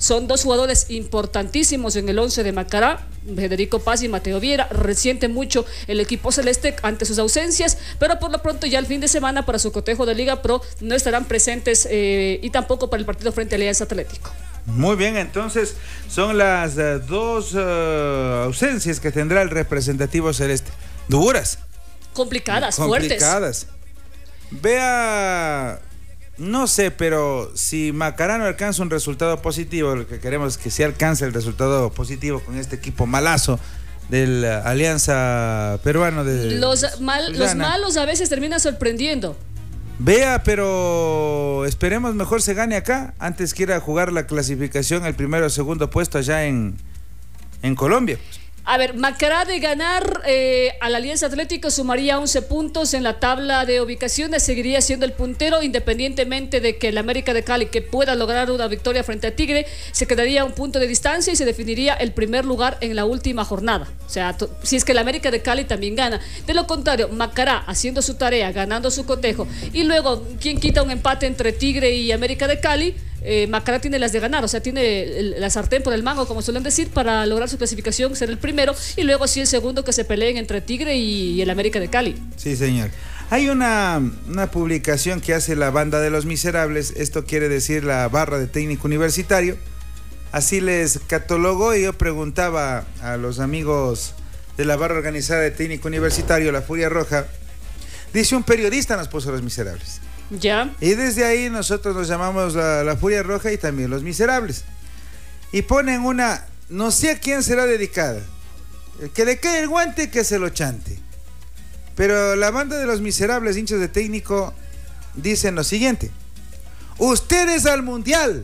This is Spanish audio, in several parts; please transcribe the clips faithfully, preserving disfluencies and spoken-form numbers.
son dos jugadores importantísimos en el once de Macará, Federico Paz y Mateo Viera. Resiente mucho el equipo celeste ante sus ausencias, pero por lo pronto ya el fin de semana para su cotejo de Liga Pro no estarán presentes eh, y tampoco para el partido frente a Alianza Atlético. Muy bien, entonces son las uh, dos uh, ausencias que tendrá el representativo celeste. Duras. Complicadas, Complicadas. Fuertes. Vea, no sé, pero si Macará no alcanza un resultado positivo, lo que queremos es que se alcance el resultado positivo con este equipo malazo de la Alianza Peruano de los, mal, los malos a veces terminan sorprendiendo. Vea, pero esperemos mejor se gane acá antes que ir a jugar la clasificación el primero o segundo puesto allá en, en Colombia. A ver, Macará de ganar eh, a la Alianza Atlético sumaría once puntos en la tabla de ubicaciones, seguiría siendo el puntero independientemente de que el América de Cali, que pueda lograr una victoria frente a Tigre, se quedaría a un punto de distancia y se definiría el primer lugar en la última jornada. O sea, si es que el América de Cali también gana. De lo contrario, Macará haciendo su tarea, ganando su cotejo y luego, ¿quién quita un empate entre Tigre y América de Cali? Eh, Macará tiene las de ganar, o sea, tiene el, la sartén por el mango, como suelen decir, para lograr su clasificación, ser el primero, y luego sí el segundo, que se peleen entre Tigre y, y el América de Cali. Sí, señor. Hay una, una publicación que hace la banda de los miserables, esto quiere decir la barra de técnico universitario, así les catalogó, y yo preguntaba a los amigos de la barra organizada de técnico universitario, la Furia Roja, dice un periodista nos puso los miserables. Ya. Y desde ahí nosotros nos llamamos la, la Furia Roja y también los miserables. Y ponen una, no sé a quién será dedicada. El que le cae el guante, que se lo chante. Pero la banda de los miserables, hinchas de técnico, dicen lo siguiente: ustedes al mundial,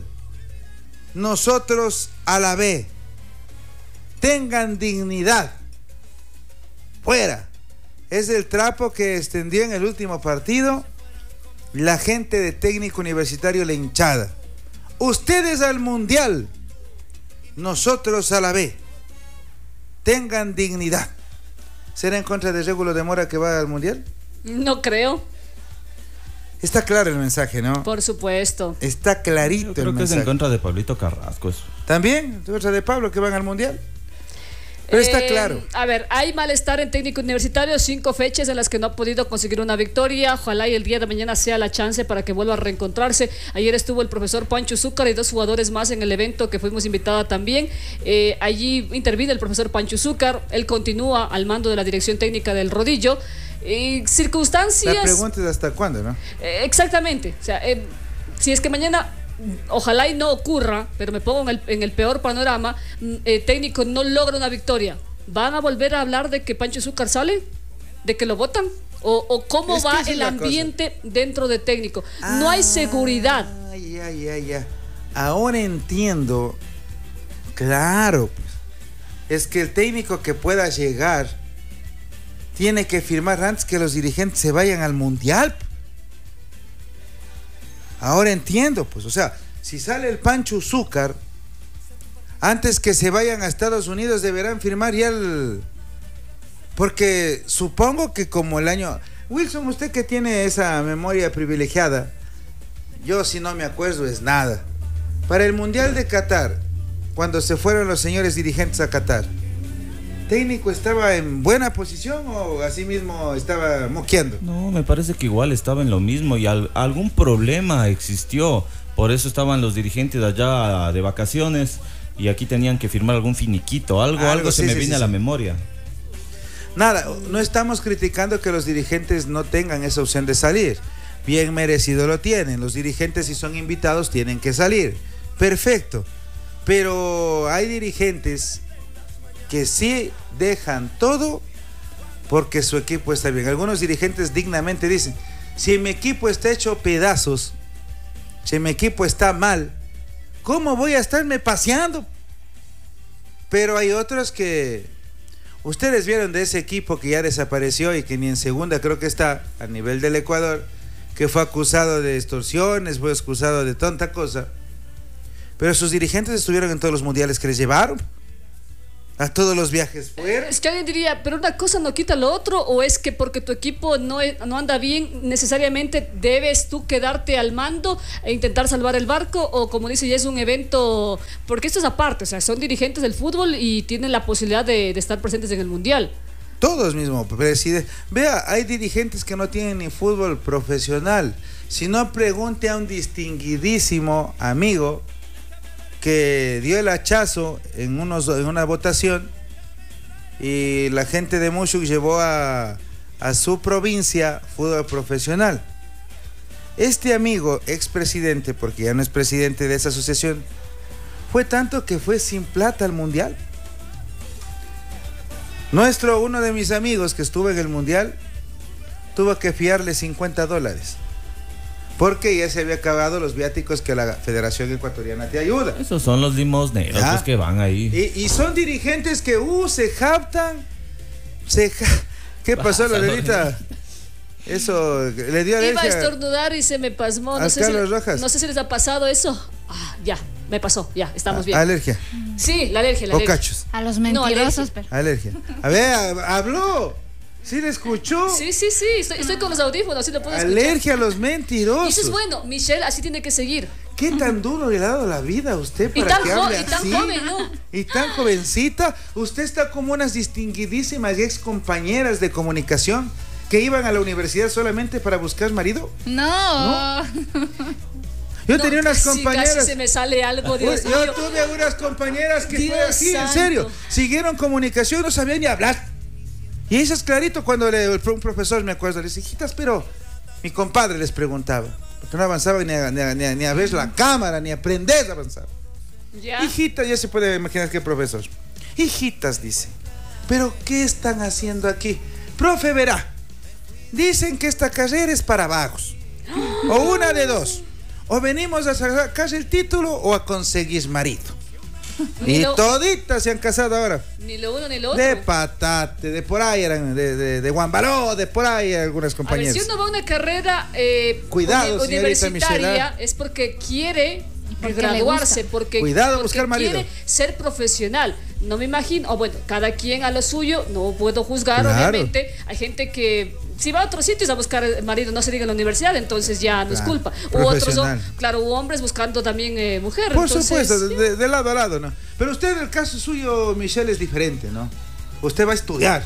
nosotros a la B. Tengan dignidad. Fuera. Es el trapo que extendió en el último partido la gente de técnico universitario, la hinchada. Ustedes al mundial, nosotros a la B. Tengan dignidad. ¿Será en contra de Régulo de Mora que va al mundial? No creo. Está claro el mensaje, ¿no? Por supuesto. Está clarito. Yo creo el que mensaje. es en contra de Pablito Carrasco eso. ¿También? ¿En contra de Pablo que van al mundial? Pero está eh, claro. A ver, hay malestar en técnico universitario, cinco fechas en las que no ha podido conseguir una victoria. Ojalá y el día de mañana sea la chance para que vuelva a reencontrarse. Ayer estuvo el profesor Pancho Zúcar y dos jugadores más en el evento que fuimos invitada también. Eh, allí interviene el profesor Pancho Zúcar. Él continúa al mando de la dirección técnica del Rodillo. Eh, circunstancias. La pregunta es hasta cuándo, ¿no? Eh, exactamente. O sea, eh, si es que mañana, ojalá y no ocurra, pero me pongo en el, en el peor panorama, eh, técnico no logra una victoria, ¿van a volver a hablar de que Pancho Zúcar sale? ¿De que lo votan? ¿O, o cómo es va el ambiente cosa dentro de técnico? Ah, no hay seguridad. Ya, ya, ya. Ahora entiendo. Claro, pues. Es que el técnico que pueda llegar tiene que firmar antes que los dirigentes se vayan al mundial. Ahora entiendo, pues, o sea, si sale el Pancho Zúcar, antes que se vayan a Estados Unidos deberán firmar ya el... Porque supongo que como el año... Wilson, usted que tiene esa memoria privilegiada, yo si no me acuerdo es nada. Para el Mundial de Qatar, cuando se fueron los señores dirigentes a Qatar, ¿técnico estaba en buena posición o así mismo estaba moqueando? No, me parece que igual estaba en lo mismo y al, algún problema existió. Por eso estaban los dirigentes allá de vacaciones y aquí tenían que firmar algún finiquito. Algo, algo, algo se sí, me sí, viene sí, a la sí. memoria. Nada, no estamos criticando que los dirigentes no tengan esa opción de salir. Bien merecido lo tienen. Los dirigentes, si son invitados, tienen que salir. Perfecto. Pero hay dirigentes que sí dejan todo porque su equipo está bien. Algunos dirigentes dignamente dicen: si mi equipo está hecho pedazos, si mi equipo está mal, ¿cómo voy a estarme paseando? Pero hay otros que... Ustedes vieron de ese equipo que ya desapareció y que ni en segunda creo que está a nivel del Ecuador, que fue acusado de extorsiones, fue acusado de tanta cosa, pero sus dirigentes estuvieron en todos los mundiales que les llevaron. a todos los viajes fuera. Es que alguien diría, pero una cosa no quita lo otro, o es que porque tu equipo no, no anda bien, necesariamente debes tú quedarte al mando e intentar salvar el barco, o como dice, ya es un evento, porque esto es aparte, o sea, son dirigentes del fútbol y tienen la posibilidad de, de estar presentes en el Mundial. Todos mismos, presidente. Vea, hay dirigentes que no tienen ni fútbol profesional. Si no, pregunte a un distinguidísimo amigo que dio el hachazo en, unos, en una votación y la gente de Mushuk llevó a, a su provincia fútbol profesional. Este amigo, expresidente, porque ya no es presidente de esa asociación, fue tanto que fue sin plata al mundial. Nuestro, uno de mis amigos que estuvo en el mundial, tuvo que fiarle cincuenta dólares. Porque ya se había acabado los viáticos que la Federación Ecuatoriana te ayuda. Esos son los limosneros los que van ahí. Y, y son dirigentes que uh, se japtan. Se ja... ¿Qué pasó, Lorelita? Eso, le dio alergia. Iba a estornudar y se me pasmó. No sé, si, no sé si les ha pasado eso. Ah, ya, me pasó, ya, estamos bien. ¿Alergia? Sí, la alergia, la o alergia. Cachos. A los mentirosos. No, alergia. pero... alergia. A ver, habló. ¿Sí le escuchó? Sí, sí, sí, estoy, estoy con los audífonos, sí lo puedo escuchar. Alergia a los mentirosos. Y eso es bueno, Michelle, así tiene que seguir. ¿Qué tan duro le ha dado la vida a usted para y tan que hable y tan así? joven, ¿no? Y tan jovencita. Usted está como unas distinguidísimas ex compañeras de comunicación que iban a la universidad solamente para buscar marido. No. ¿No? Yo no, tenía unas casi, compañeras. Casi se me sale algo, Dios Yo mío. tuve unas compañeras que Dios fue así, santo. en serio. Siguieron comunicación, no sabían ni hablar. Y eso es clarito cuando le, un profesor, me acuerdo, le dice, hijitas, pero mi compadre les preguntaba, porque no avanzaba ni a, ni a, ni a, ni a ver la cámara, ni a aprender avanzaba. ¿Ya? Hijitas, ya se puede imaginar qué profesor. Hijitas, dice, pero ¿qué están haciendo aquí? Profe, verá, dicen que esta carrera es para vagos. O una de dos. O venimos a sacar el título o a conseguir marido. Ni y lo, toditas se han casado ahora. Ni lo uno ni lo otro. De Patate, de por ahí eran, de, de, de Guambaró, de por ahí algunas compañeras. A ver, si uno va a una carrera eh, Cuidado, uni universitaria, Michela. es porque quiere porque graduarse, porque, Cuidado, porque buscar marido. quiere ser profesional. No me imagino, o bueno, cada quien a lo suyo, no puedo juzgar, Claro. obviamente. Hay gente que si va a otros sitios a buscar marido, no se diga en la universidad, entonces ya no Claro, es culpa. U otros son, profesional. claro, u hombres buscando también eh, mujer. Por entonces, supuesto, sí. de, de lado a lado, ¿no? Pero usted, el caso suyo, Michelle, es diferente, ¿no? Usted va a estudiar.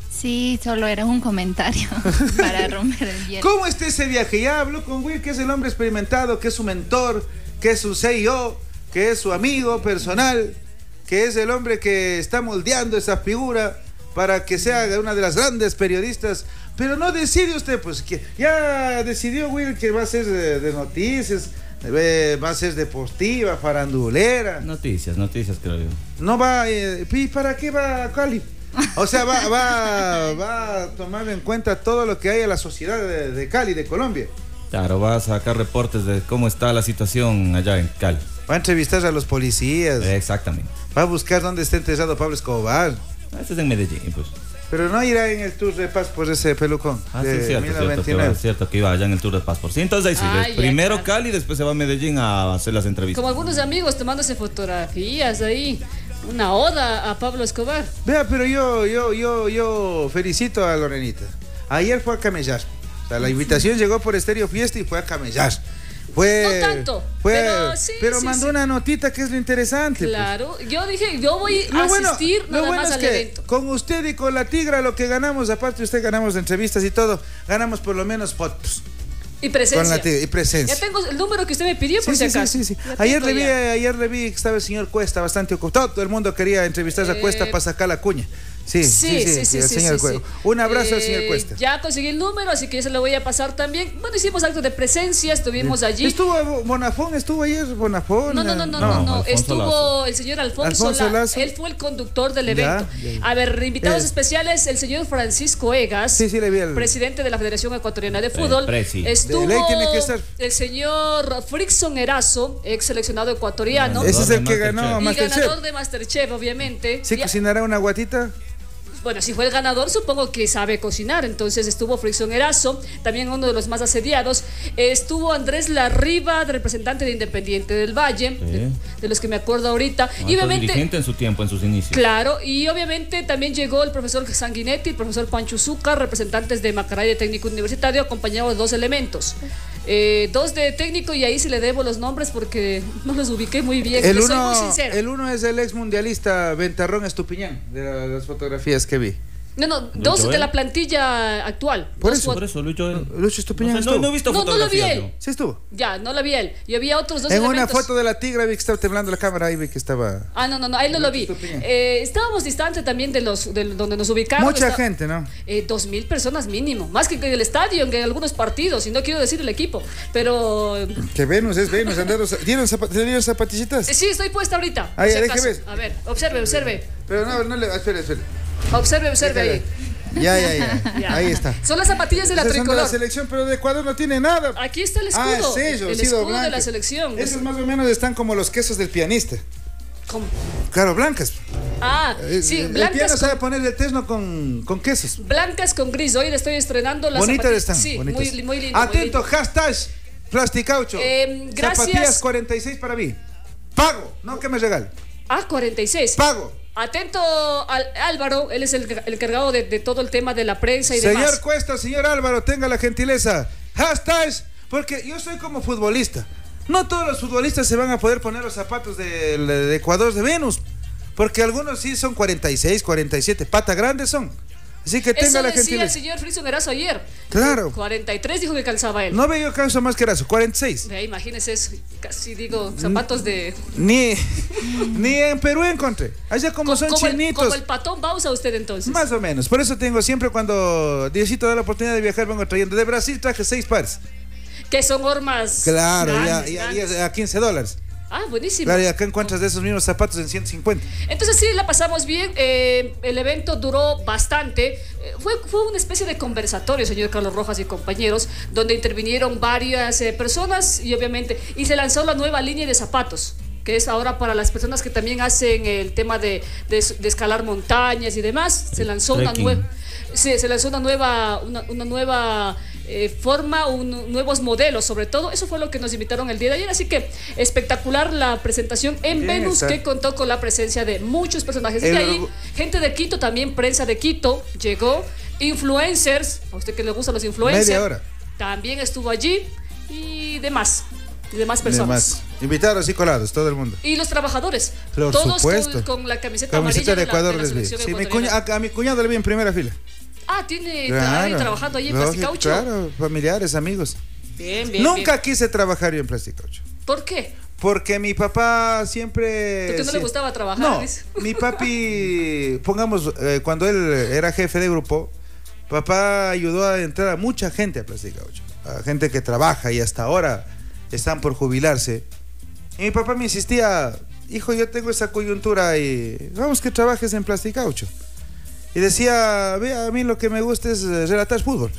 Sí, solo era un comentario para romper el hielo. ¿Cómo está ese viaje? Ya habló con Will, que es el hombre experimentado, que es su mentor, que es su C E O, que es su amigo personal, que es el hombre que está moldeando esa figura para que sea una de las grandes periodistas. Pero no decide usted, pues que ya decidió Will que va a ser de, de noticias, eh, va a ser deportiva, farandulera. Noticias, noticias creo yo. No va, eh, ¿y para qué va a Cali? O sea, va, va, va a tomar en cuenta todo lo que hay en la sociedad de, de Cali, de Colombia. Claro, va a sacar reportes de cómo está la situación allá en Cali. Va a entrevistar a los policías. Exactamente. Va a buscar dónde está enterrado Pablo Escobar. Este es en Medellín, pues. Pero no irá en el Tour de Paz por ese pelucón. Ah, de sí, cierto, mil novecientos cierto, noventa y nueve. que va, cierto que iba allá en el Tour de Paz por sí. Entonces, sí, Ah, des- ya, primero claro. Cali, después se va a Medellín a hacer las entrevistas. Como algunos amigos tomándose fotografías ahí, una oda a Pablo Escobar. Vea, pero yo, yo, yo, yo felicito a Lorenita. Ayer fue a camellar. O sea, la invitación llegó por Estéreo Fiesta y fue a camellar. Fue, No tanto, fue, pero sí, pero sí, mandó sí. una notita que es lo interesante. pues. Claro, yo dije, yo voy a Lo bueno, asistir lo nada bueno más es al que evento. con usted y con la tigra lo que ganamos, aparte de usted ganamos de entrevistas y todo, ganamos por lo menos fotos. Y presencia. Con la tigra, y presencia. Ya tengo el número que usted me pidió, por Sí, si sí, acaso. sí, sí, sí. Ya Ayer tengo le vi, ya. ayer le vi que estaba el señor Cuesta bastante ocupado. Todo el mundo quería entrevistar a Eh, Cuesta para sacar la cuña. Sí, sí, sí, sí, el señor sí, Cuesta. sí. Un abrazo al Eh, señor Cuesta. Ya conseguí el número, así que yo se lo voy a pasar también. Bueno, hicimos acto de presencia, estuvimos allí. ¿Estuvo Bonafón? ¿Estuvo ayer Bonafón? No, no, no, no, No, no, no. Alfonso Estuvo Lazo. el señor Alfonso, Alfonso La- Lazo. Él fue el conductor del Ya, evento. ya, ya. A ver, invitados Eh. especiales, el señor Francisco Egas, Sí, sí, le vi al- presidente de la Federación Ecuatoriana de Fútbol. presi. Estuvo De ley tiene que estar. el señor Frickson Erazo, ex seleccionado ecuatoriano. Ese Ese es el que Masterchef. ganó Y Masterchef. ganador de Masterchef, obviamente. ¿Sí Ya- cocinará una guatita? bueno, si fue el ganador, supongo que sabe cocinar. Entonces estuvo Frickson Erazo, también uno de los más asediados. Estuvo Andrés Larriba, representante de Independiente del Valle, sí. de, de los que me acuerdo ahorita. No, y obviamente dirigente en su tiempo, en sus inicios. Claro, y obviamente también llegó el profesor Sanguinetti, el profesor Pancho Zúcar, representantes de Macaray de técnico universitario, acompañado de dos elementos. Eh, dos de técnico, y ahí sí le debo los nombres porque no los ubiqué muy bien. El uno, soy muy sincera. El uno es el ex mundialista Ventarrón Estupiñán, de la, las fotografías que vi. No, no, dos Joel. de la plantilla actual. Por eso, por eso, Luis Joel. Lucho Estupiñán no, no, no he visto no, no lo vi él. No. Sí estuvo. Ya, no lo vi él. Y había otros dos En elementos. una foto de la tigra vi que estaba temblando la cámara, ahí vi que estaba... Ah, no, no, no, ahí no lo vi. Eh, estábamos distantes también de los de donde nos ubicamos. Mucha Está, gente, ¿no? Eh, dos mil personas mínimo. Más que en el estadio, en algunos partidos. Y no quiero decir el equipo. Pero... Que Venus es Venus. ¿Dieron zapat zapatillitas? Eh, sí, estoy puesta ahorita. Ahí, si deje ver. A ver, observe, observe. Pero no, no le... Espere, espere. Observe, observe ahí. Ya, ya, ya, ya. Ahí está. Son las zapatillas de la Esas tricolor. Son de la selección, pero de Ecuador no tiene nada. Aquí está el escudo. Ah, es ellos, el escudo de la selección. Esos más o menos están como los quesos del pianista. ¿Cómo? Claro, blancas. Ah, sí, el, blancas. El piano con, sabe poner el tesno con, con quesos. Blancas con gris. Hoy le estoy estrenando las bonitas zapatillas. están. Sí, bonitas. Muy, muy lindo. Atento, muy lindo. hashtag Plasticaucho. Eh, gracias. Zapatillas cuarenta y seis para mí. Pago, no que me regale. Ah, cuarenta y seis. Pago. Atento al Álvaro, él es el, el encargado de, de todo el tema de la prensa y señor demás. Señor Cuesta, señor Álvaro, tenga la gentileza. Hashtag, porque yo soy como futbolista. No todos los futbolistas se van a poder poner los zapatos de, de Ecuador de Venus. Porque algunos sí son cuarenta y seis, cuarenta y siete, pata grandes son. Así que tenga Eso la decía gentileza. el señor Frickson Erazo ayer. Claro. cuarenta y tres dijo que calzaba él. No veo caso más que Erazo, cuarenta y seis. Ve, imagínese eso, casi digo, zapatos de... Ni, ni en Perú encontré. Allá como, como son como chinitos. El, como el patón Bausa usted entonces. Más o menos. Por eso tengo siempre cuando Diosito da la oportunidad de viajar, vengo trayendo. De Brasil traje seis pares. Que son hormas. Claro, grandes, ya, ya, ya a quince dólares. Ah, buenísimo. Claro, y acá encuentras de esos mismos zapatos en ciento cincuenta. Entonces sí, la pasamos bien. Eh, el evento duró bastante. Eh, fue, fue una especie de conversatorio, señor Carlos Rojas y compañeros, donde intervinieron varias eh, personas y obviamente, y se lanzó la nueva línea de zapatos, que es ahora para las personas que también hacen el tema de, de, de escalar montañas y demás. Se lanzó una nueva, sí, se lanzó una nueva, una, una nueva eh, forma, un, nuevos modelos, sobre todo. Eso fue lo que nos invitaron el día de ayer. Así que espectacular la presentación en Bien, Venus, está. que contó con la presencia de muchos personajes. Y ahí, gente de Quito también, prensa de Quito llegó, influencers, a usted que le gustan los influencers, media hora. También estuvo allí y demás. Y demás personas. Demás. Invitados y colados, todo el mundo. Y los trabajadores. Por todos supuesto. Con, con la camiseta, camiseta amarilla de Ecuador de la, de la selección sí, mi ecuatoriana. cuña, a, a mi cuñado le vi en primera fila. Ah, tiene claro, trabajando allí en lógico, Plasticaucho. Claro, familiares, amigos. Bien, bien. Nunca bien. quise trabajar yo en Plasticaucho. ¿Por qué? Porque mi papá siempre... Porque no sí, le gustaba trabajar. No, ¿ves? mi papi, pongamos, eh, cuando él era jefe de grupo, papá ayudó a entrar a mucha gente a Plasticaucho. A gente que trabaja y hasta ahora están por jubilarse. Y mi papá me insistía, hijo, yo tengo esa coyuntura y vamos que trabajes en Plasticaucho. Y decía, ve, a mí lo que me gusta es relatar fútbol.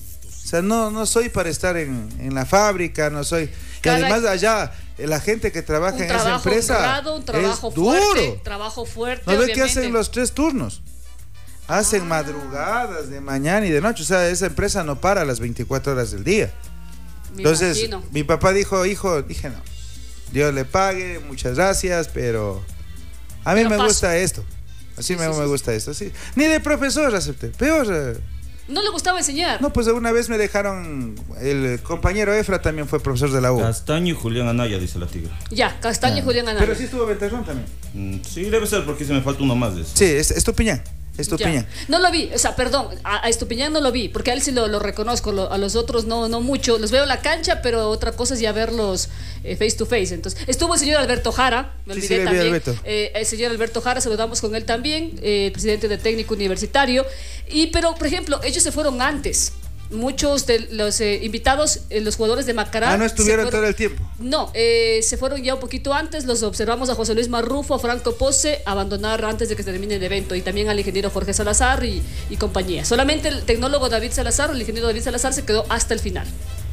O sea, no, no soy para estar en, en la fábrica, no soy... Cada, y además allá, la gente que trabaja en esa empresa honrado, un trabajo es fuerte, duro. Trabajo fuerte, ¿No ves obviamente. que hacen los tres turnos? Hacen ah. madrugadas de mañana y de noche. O sea, esa empresa no para las veinticuatro horas del día. Me Entonces, imagino. Mi papá dijo, hijo, dije no. Dios le pague, muchas gracias, pero a mí pero me paso. gusta esto. Así sí, me, sí, me gusta sí. esto. Sí. Ni de profesor acepté, peor. ¿No le gustaba enseñar? No, pues una vez me dejaron, el compañero Efra también fue profesor de la U. Castaño y Julián Anaya, dice la tigra. Ya, Castaño ah. y Julián Anaya. Pero sí estuvo Ventarrón también. Mm, sí, debe ser porque se me falta uno más de eso. Sí, es Estupiñán. Estupiñán. No lo vi, o sea, perdón, a, a Estupiñán no lo vi, porque a él sí lo, lo reconozco, lo, a los otros no, no mucho. Los veo en la cancha, pero otra cosa es ya verlos eh, face to face. Entonces, estuvo el señor Alberto Jara, me sí, olvidé sí, también. Eh, el señor Alberto Jara, saludamos con él también, eh, presidente de técnico universitario. Y, pero, por ejemplo, ellos se fueron antes. Muchos de los eh, invitados, eh, los jugadores de Macará. Ah, no estuvieron fueron, todo el tiempo. No, eh, se fueron ya un poquito antes. Los observamos a José Luis Marrufo, a Franco Pose, abandonar antes de que se termine el evento. Y también al ingeniero Jorge Salazar y, y compañía. Solamente el tecnólogo David Salazar, el ingeniero David Salazar, se quedó hasta el final.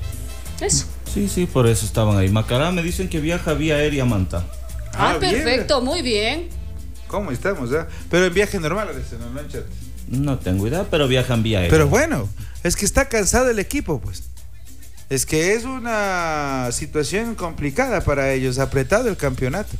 Eso. Sí, sí, por eso estaban ahí. Macará me dicen que viaja vía aérea Manta. Ah, ah perfecto, bien. Muy bien. ¿Cómo estamos? Eh? Pero en viaje normal, no, no en chat. No tengo idea, pero viajan vía aérea. Pero bueno, es que está cansado el equipo, pues. Es que es una situación complicada para ellos, apretado el campeonato.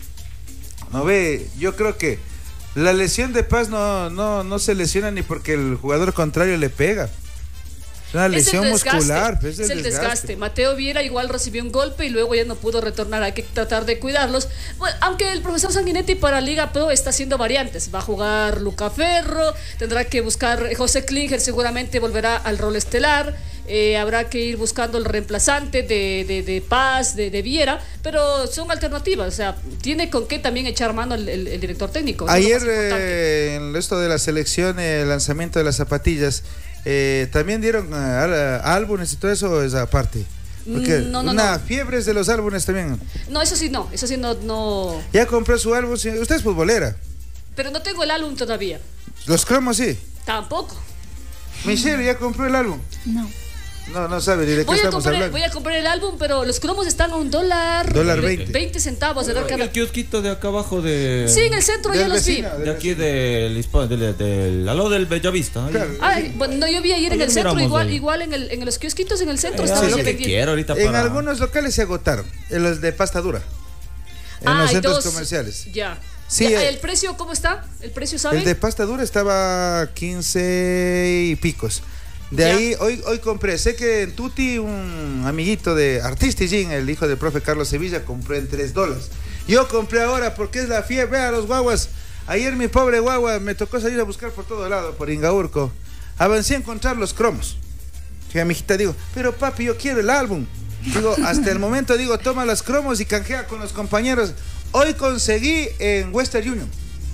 No ve, yo creo que la lesión de Paz no, no, no se lesiona ni porque el jugador contrario le pega. Es una lesión es muscular. Pues, es, es el desgaste. desgaste. Mateo Viera igual recibió un golpe y luego ya no pudo retornar. Hay que tratar de cuidarlos. Bueno, aunque el profesor Sanguinetti para Liga Pro está haciendo variantes. Va a jugar Luca Ferro, tendrá que buscar José Klinger, seguramente volverá al rol estelar. Eh, habrá que ir buscando el reemplazante de, de, de Paz, de, de Viera, pero son alternativas, o sea, tiene con qué también echar mano el, el, el director técnico. Ayer, eh, en esto de la selección, el lanzamiento de las zapatillas, eh, también dieron uh, álbumes y todo eso, esa parte. Porque no, no, una no. fiebre de los álbumes también. No, eso sí no, eso sí no, no. Ya compró su álbum, usted es futbolera. Pero no tengo el álbum todavía. Los cromos sí. Tampoco. Michelle, ¿ya compró el álbum? No. No, no sabe ni de qué voy estamos comprar, hablando. Voy a comprar el álbum, pero los cromos están a un dólar. Dólar veinte. veinte centavos. En el kiosquito de acá abajo de... Sí, en el centro ya los vi. De aquí del... del, del al lado del Bellavista. Claro. Ay, bueno, no, yo vi ayer en el centro, igual, igual en, el, en los kiosquitos en el centro. Eh, estaba lo que vendiendo. quiero ahorita En para... algunos locales se agotaron, en los de pasta dura. En Ah, los centros dos, comerciales. Ya. Sí, Ya, eh, ¿el precio cómo está? ¿El precio sabe? El de pasta dura estaba quince y picos. De Ya. ahí, hoy, hoy compré, sé que en Tuti un amiguito de Artistigin, el hijo del profe Carlos Sevilla, compré en tres dólares. Yo compré ahora porque es la fiebre, vea los guaguas. Ayer mi pobre guagua me tocó salir a buscar por todo lado, por Ingaurco. Avancé a encontrar los cromos. Y a mi hijita digo, pero papi, yo quiero el álbum. Digo, hasta el momento digo, toma los cromos y canjea con los compañeros. Hoy conseguí en Western Union.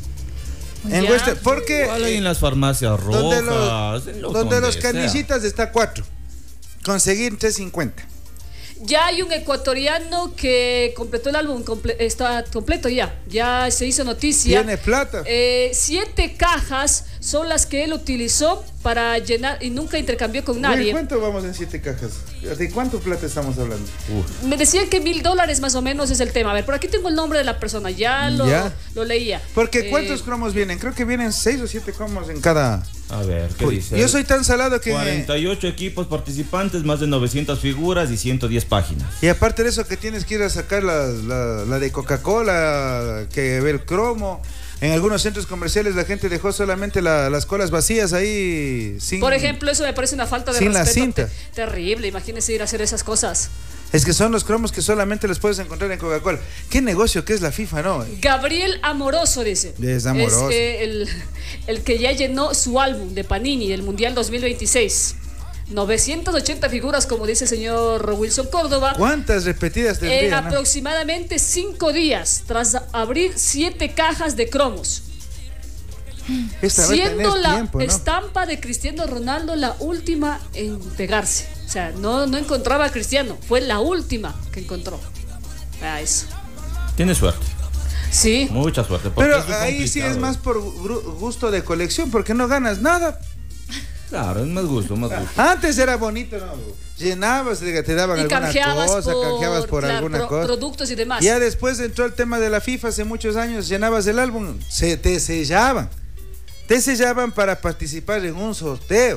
En Ya. Western, porque Igual ahí en las farmacias rojas. donde los, en los donde los sea. canillitas está cuatro. Conseguí en tres cincuenta. Ya hay un ecuatoriano que completó el álbum, comple está completo ya, ya se hizo noticia. Tiene plata. Eh, siete cajas son las que él utilizó para llenar y nunca intercambió con nadie. Uy, ¿cuánto vamos en siete cajas? ¿De cuánto plata estamos hablando? Uf. Me decían que mil dólares más o menos es el tema. A ver, por aquí tengo el nombre de la persona, ya lo, Ya. lo leía. Porque Eh, ¿cuántos cromos vienen? Creo que vienen seis o siete cromos en cada... A ver, ¿qué Uy, dice? yo soy tan salado que... cuarenta y ocho equipos participantes, más de novecientas figuras y ciento diez páginas. Y aparte de eso que tienes que ir a sacar la, la, la de Coca-Cola, que ve el cromo. En algunos centros comerciales la gente dejó solamente la, las colas vacías ahí sin... Por ejemplo, eso me parece una falta de sin la respeto cinta. te- terrible. Imagínese ir a hacer esas cosas. Es que son los cromos que solamente los puedes encontrar en Coca-Cola. ¿Qué negocio que es la FIFA, no? Gabriel Amoroso dice. Es Amoroso. Es, eh, el, el que ya llenó su álbum de Panini del Mundial dos mil veintiséis. novecientas ochenta figuras, como dice el señor Wilson Córdoba. ¿Cuántas repetidas En tendría, no? aproximadamente cinco días, tras abrir siete cajas de cromos. Esta va a Siendo tener la tiempo, ¿no? estampa de Cristiano Ronaldo la última en pegarse. O sea, no, no encontraba a Cristiano, fue la última que encontró. Ah, eso. Tiene suerte, Sí. mucha suerte. porque Pero es muy ahí sí complicado. es más por gru- gusto de colección, porque no ganas nada. Claro, es más gusto, más gusto. Antes era bonito, ¿no? Llenabas, te daban Y alguna canjeabas cosa, por, canjeabas por claro, alguna pro- cosa. productos y demás. Ya después entró el tema de la FIFA hace muchos años, llenabas el álbum, se te sellaban. Te sellaban para participar en un sorteo.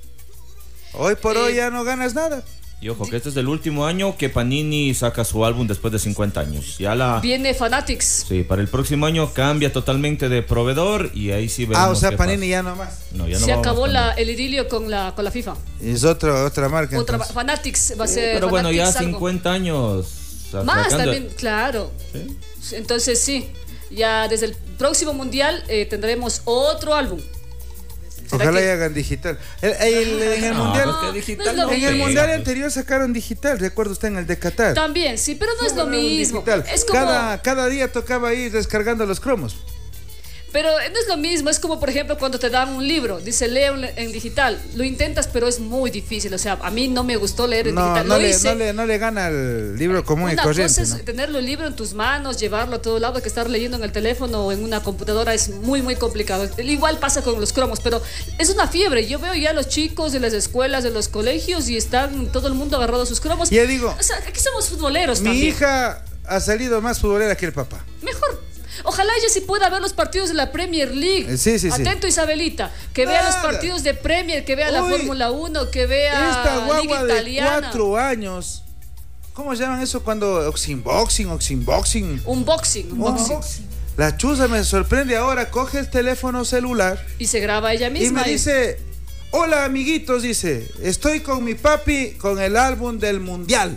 Hoy por Eh, hoy ya no ganas nada. Y ojo, que este es el último año que Panini saca su álbum después de cincuenta años. Ya la... Viene Fanatics. Sí, para el próximo año cambia totalmente de proveedor y ahí sí veremos Ah, o sea, qué Panini pasa. ya no más. No, ya no Se va acabó más la, Panini. el idilio con la, con la FIFA. Es otra, otra marca. Otra, entonces. Fanatics va a Sí, ser. pero bueno, ya Fanatics algo. cincuenta años. Más sacando- también, claro. ¿Sí? Entonces sí, ya desde el próximo mundial eh, tendremos otro álbum. ¿Será Ojalá que- y hagan digital. El- el- en el No, mundial, pues que No, digital no es lo no en el pega, mundial pues. anterior sacaron digital. Recuerda usted en el de Qatar. También, sí, pero no es lo mismo. Digital. Es como, Cada, cada día tocaba ir descargando los cromos. pero no es lo mismo. Es como, por ejemplo, cuando te dan un libro, dice leo en, en digital. Lo intentas, pero es muy difícil. O sea, a mí no me gustó leer en No, digital. no Lo le, hice. no, le, no le gana el libro común y Una corriente. cosa es ¿no? tenerlo el libro en tus manos, llevarlo a todo lado, que estar leyendo en el teléfono o en una computadora es muy, muy complicado. Igual pasa con los cromos, pero es una fiebre. Yo veo ya a los chicos de las escuelas, de los colegios y están todo el mundo agarrado a sus cromos. Ya digo, O sea, aquí somos futboleros mi también. hija ha salido más futbolera que el papá. Mejor. Ojalá ella sí pueda ver los partidos de la Premier League. Sí, sí, Atento, sí. Isabelita. Que Nada. vea los partidos de Premier, que vea Uy, la Fórmula uno, que vea esta guagua Liga de Italiana. cuatro años. ¿Cómo llaman eso cuando oxinboxing, oxinboxing? Unboxing, unboxing. Unboxing. La chuza me sorprende ahora, coge el teléfono celular Y se graba ella y misma. me dice, hola amiguitos, dice, estoy con mi papi con el álbum del mundial.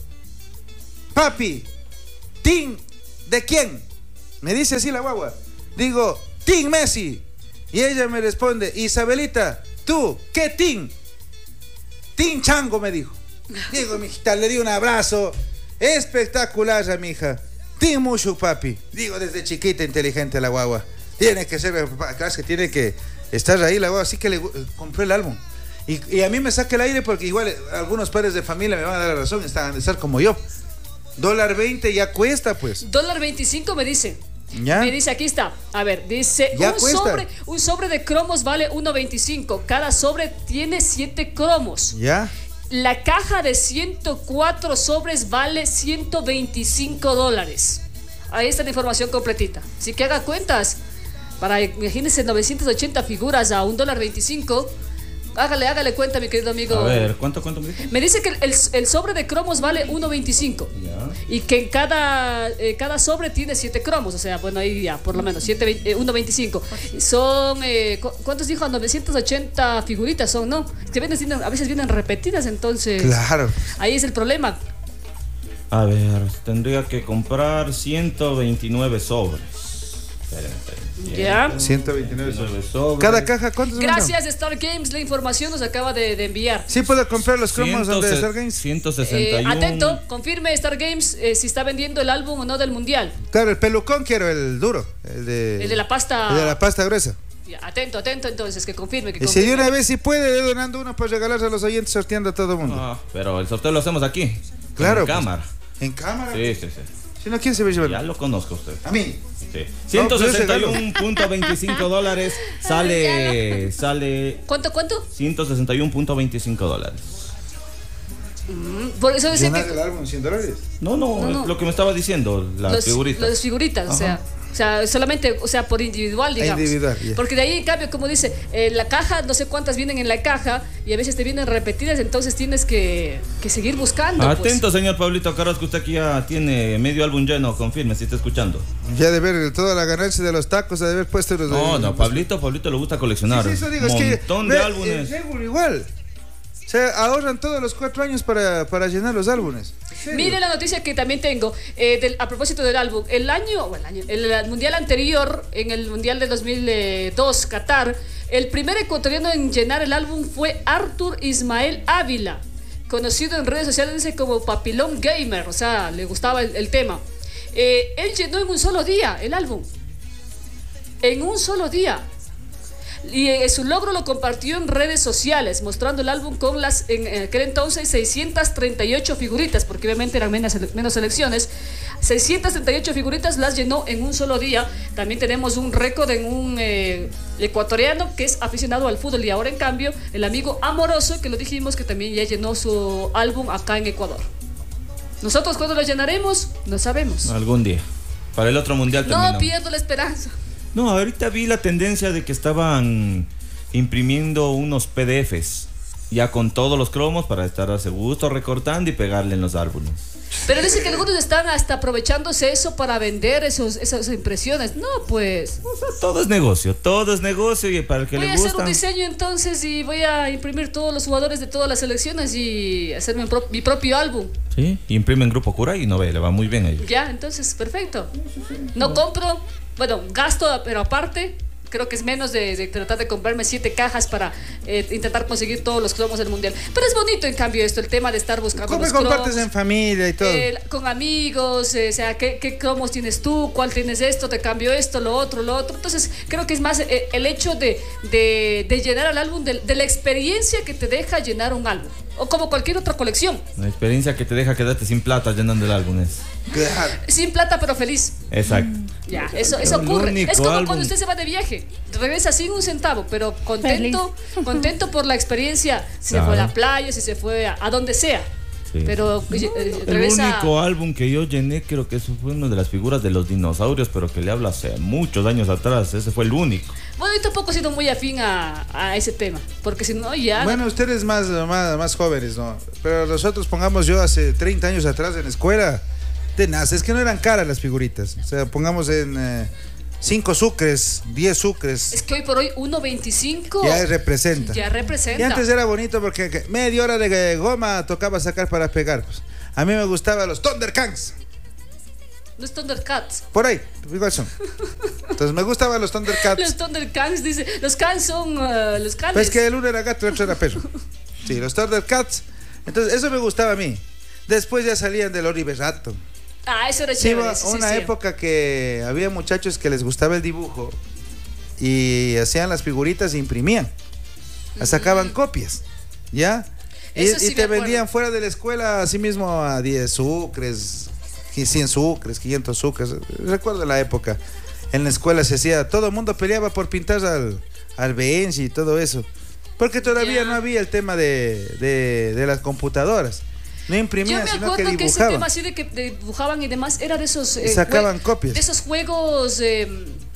Papi, ¿team de quién? Me dice así la guagua. Digo, team Messi. Y ella me responde, Isabelita, ¿tú qué team? Team Chango, me dijo. Digo, mijita, le di un abrazo espectacular a mi hija. Team Mushu, papi. Digo, desde chiquita inteligente la guagua. Tiene que ser, claro, que tiene que estar ahí la guagua. Así que le compré el álbum. Y, y a mí me saca el aire porque igual algunos padres de familia me van a dar la razón, están a estar como yo. Dólar veinte ya cuesta, pues. Dólar veinticinco me dice. ¿Ya? Me dice, aquí está. A ver, dice, Ya un cuesta. sobre, un sobre de cromos vale uno veinticinco. Cada sobre tiene siete cromos. ¿Ya? La caja de ciento cuatro sobres vale ciento veinticinco dólares. Ahí está la información completita. Así que haga cuentas. Para, imagínense, novecientas ochenta figuras a un dólar veinticinco. Hágale, hágale cuenta, mi querido amigo. A ver, ¿cuánto, cuánto me dijo? Me dice que el, el sobre de cromos vale uno veinticinco. Ya. Y que en cada, eh, cada sobre tiene siete cromos. O sea, bueno, ahí ya, por lo menos, uno veinticinco. Son, eh, ¿cu- ¿cuántos dijo? novecientas ochenta figuritas son, ¿no? Que vienen, siendo- a veces vienen repetidas, entonces. Claro. Ahí es el problema. A ver, tendría que comprar ciento veintinueve sobres. Esperen, esperen. Ya. ciento veintinueve sobres. sobres. Cada caja, ¿cuántos son? Gracias, Star Games. La información nos acaba de, de enviar. Sí puedo comprar los cromos donde ciento Star Games. ciento Eh, sesenta y uno. atento, confirme Star Games eh, si está vendiendo el álbum o no del mundial. Claro, el pelucón quiero, el duro. El de, El de la pasta. el de la pasta gruesa. Ya, atento, atento, entonces, que confirme. Que Y si confirme. de una vez si puede, le donando uno para regalarse a los oyentes, sorteando a todo el mundo. Ah, pero el sorteo lo hacemos aquí. Claro, En pues. cámara. En cámara. Sí, sí, sí. Si no, ¿quién se va a llevar? Ya lo conozco usted. A mí. Sí. ciento sesenta y No, uno punto veinticinco dólares sale, sale ¿Cuánto, cuánto? ciento sesenta y uno punto veinticinco dólares. Mm, Por eso decía Llenar que el álbum cien dólares. No, no, No, no. es lo que me estaba diciendo, las los, figuritas. los figuritas, o Ajá. sea, o sea, solamente, o sea, por individual, digamos. Individual, ya. Porque de ahí, en cambio, como dice, eh, la caja, no sé cuántas vienen en la caja y a veces te vienen repetidas, entonces tienes que, que seguir buscando. pues. Atento, señor Pablito Carrasco, usted aquí ya tiene medio álbum lleno, confirme si está escuchando. Ya de ver toda la ganancia de los tacos, de haber puesto los. No, de- no, Pablito, Pablito le gusta coleccionar. Sí, sí, eso digo, es que. Montón ve, de álbumes. el Regulo igual. O sea, ahorran todos los cuatro años para, para llenar los álbumes. ¿En serio? Mire la noticia que también tengo eh, del- a propósito del álbum. El año, bueno, el, año el mundial anterior, en el mundial de dos mil dos, Qatar, el primer ecuatoriano en llenar el álbum fue Arthur Ismael Ávila, conocido en redes sociales dice, como Papilón Gamer, o sea, le gustaba el, el tema. Eh, él llenó en un solo día el álbum. En un solo día. Y eh, su logro lo compartió en redes sociales, mostrando el álbum con las, en, en aquel entonces, seiscientas treinta y ocho figuritas, porque obviamente eran menos, menos selecciones. seiscientas treinta y ocho figuritas las llenó en un solo día. También tenemos un récord en un eh, ecuatoriano que es aficionado al fútbol. Y ahora, en cambio, el amigo Amoroso, que lo dijimos, que también ya llenó su álbum acá en Ecuador. Nosotros, ¿cuándo lo llenaremos? No sabemos. Algún día. Para el otro mundial también. No pierdo la esperanza. No, ahorita vi la tendencia de que estaban imprimiendo unos P D Fs ya con todos los cromos para estar a su gusto recortando y pegarle en los álbumes. Pero dice que algunos están hasta aprovechándose eso para vender esos, esas impresiones. No, pues. O sea, todo es negocio, todo es negocio y para el que Voy le a hacer gusta. un diseño entonces y voy a imprimir todos los jugadores de todas las selecciones y hacer mi, pro- mi propio álbum. Sí, imprimen Grupo Cura y no ve, le va muy bien a ellos. Ya, entonces, perfecto. No compro, bueno, gasto, pero aparte, creo que es menos de, de tratar de comprarme siete cajas para eh, intentar conseguir todos los cromos del mundial. Pero es bonito, en cambio, esto, el tema de estar buscando ¿Cómo los compartes cromos. en familia y todo? Eh, con amigos, eh, o sea, ¿qué, ¿qué cromos tienes tú? ¿Cuál tienes esto? Te cambio esto, lo otro, lo otro. Entonces, creo que es más eh, el hecho de, de, de llenar el álbum, de, de la experiencia que te deja llenar un álbum. O como cualquier otra colección. La experiencia que te deja quedarte sin plata llenando el álbum es. Claro. Sin plata, pero feliz. Exacto. Ya, eso, eso El ocurre. único Es como álbum. cuando usted se va de viaje, regresa sin un centavo, pero contento, contento por la experiencia. Si se fue a Claro. la playa, si se fue a, a donde sea. Sí. Pero No, eh, el regresa... único álbum que yo llené, creo que eso fue una de las figuras de los dinosaurios, pero que le habla hace muchos años atrás. Ese fue el único. Bueno, yo tampoco he sido muy afín a, a ese tema, porque si no ya... Bueno, ustedes más, más, más jóvenes, ¿no? Pero nosotros, pongamos yo hace treinta años atrás en la escuela, tenaz, es que no eran caras las figuritas. O sea, pongamos en eh, cinco sucres, diez sucres. Es que hoy por hoy uno veinticinco ya representa. Ya representa. Y antes era bonito porque media hora de goma tocaba sacar para pegar. Pues. A mí me gustaban los Thundercats. Los Thundercats. Por ahí, igual son. Entonces me gustaban los Thundercats. Los Thundercats, dice. Los Cans son uh, los canes. Pues que el uno era gato y el otro era perro. Sí, los Thundercats. Entonces eso me gustaba a mí. Después ya salían del Oliver Atom. Ah, eso era Sí, chévere. hubo Sí, una sí, época que había muchachos que les gustaba el dibujo y hacían las figuritas e imprimían. Las sacaban copias, ¿ya? Y, Eso sí y te me acuerdo. vendían fuera de la escuela así mismo a diez sucres, cien sucres, quinientos sucres. Recuerdo la época. En la escuela se hacía, todo el mundo peleaba por pintar al, al Benji y todo eso. Porque todavía Ya. no había el tema de, de, de las computadoras. No Yo imprimían, me sino que acuerdo que, ese dibujaban. tema así de que de dibujaban y demás era de esos... Y sacaban jue- copias. De esos juegos... eh,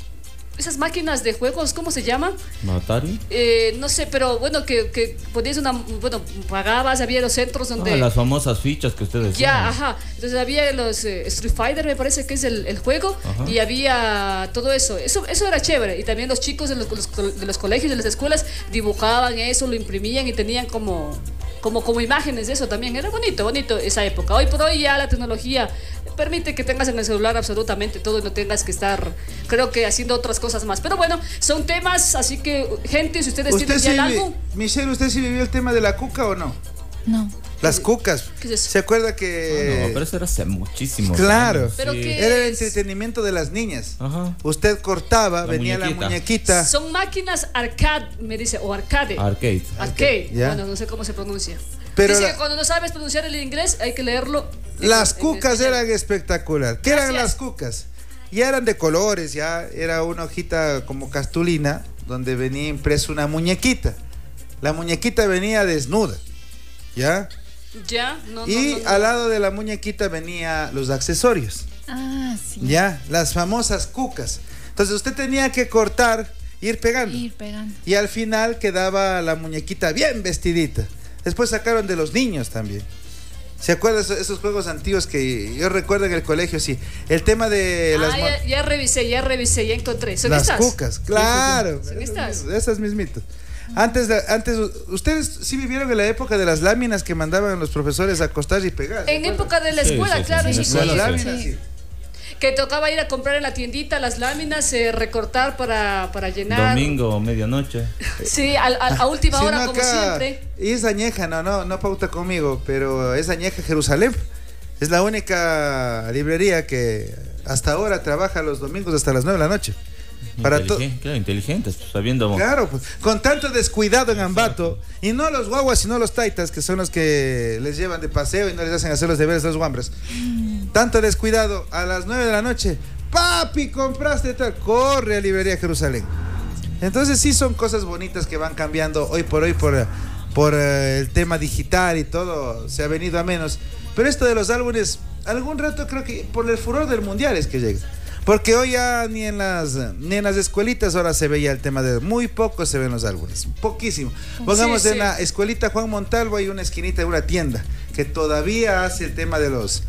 esas máquinas de juegos, ¿cómo se llaman? ¿Atari? Eh, no sé, pero bueno, que, que ponías una... Bueno, pagabas, había los centros donde... Ah, las famosas fichas que ustedes Ya, ajá. Entonces había los eh, Street Fighter, me parece que es el, el juego, Ajá. y había todo eso. eso. Eso era chévere. Y también los chicos de los, los- de los colegios, de las escuelas, dibujaban eso, lo imprimían y tenían como, como, como imágenes de eso también. Era bonito, bonito esa época. Hoy por hoy ya la tecnología permite que tengas en el celular absolutamente todo y no tengas que estar, creo que haciendo otras cosas más. Pero bueno, son temas, así que, gente, si ustedes ¿Usted tienen sí ya el vi- álbum... Michelle, ¿usted sí vivió el tema de la cuca o no? No. Las cucas. ¿Qué es eso? ¿Se acuerda Ah, que...? no, pero eso era hace muchísimo. Claro. Pero que- Era el es? entretenimiento de las niñas. Ajá. Usted cortaba, La venía muñequita. la muñequita. Son máquinas arcade, me dice, o arcade. Arcade. Arcade, Ya. bueno, no sé cómo se pronuncia. Pero Dice la- que cuando no sabes pronunciar el inglés hay que leerlo. en- Las en cucas español. eran espectacular. ¿Qué eran Gracias. las cucas? Ya eran de colores, ya era una hojita como cartulina donde venía impreso una muñequita. La muñequita venía desnuda, ¿ya? Ya, no, no, Y no, no. al lado de la muñequita venía los accesorios. Ah, sí. Ya, las famosas cucas. Entonces usted tenía que cortar, ir pegando. Ir pegando. Y al final quedaba la muñequita bien vestidita. Después sacaron de los niños también. ¿Se acuerdan esos, esos juegos antiguos que yo recuerdo en el colegio? Sí. El tema de Ah, las, mo- ya, ya revisé, ya revisé, ya encontré. ¿Son las estas? cucas. Claro. ¿Son Esas estas? mismas, esas mismitas. Antes, de- antes, ustedes sí vivieron en la época de las láminas que mandaban los profesores a cortar y pegar. ¿se En acuerdan? época de la Sí, escuela, sí, sí, claro, sí, sí, en sí. la Las escuela, láminas, sí. sí. Que tocaba ir a comprar en la tiendita las láminas, eh, recortar para, para llenar. Domingo, medianoche. Sí, al- al- a, última Si hora, no, como acá- siempre. Y es añeja, no, no, no pauta conmigo, pero es añeja Jerusalén. Es la única librería que hasta ahora trabaja los domingos hasta las nueve de la noche. Para to- Inteligen- claro, inteligentes, pues, sabiendo. Claro, pues, con tanto descuidado en Ambato, y no los guaguas, sino los taitas, que son los que les llevan de paseo y no les hacen hacer los deberes a los guambras. Tanto descuidado, a las nueve de la noche, papi, compraste tal, corre a Librería Jerusalén. Entonces sí son cosas bonitas que van cambiando hoy por hoy por, por eh, el tema digital y todo, se ha venido a menos. Pero esto de los álbumes, algún rato creo que por el furor del mundial es que llega. Porque hoy ya ni en las ni en las escuelitas ahora se veía el tema de... Muy poco se ven los álbumes, poquísimo. Pongamos Sí, en sí. la escuelita Juan Montalvo hay una esquinita de una tienda que todavía hace el tema de los,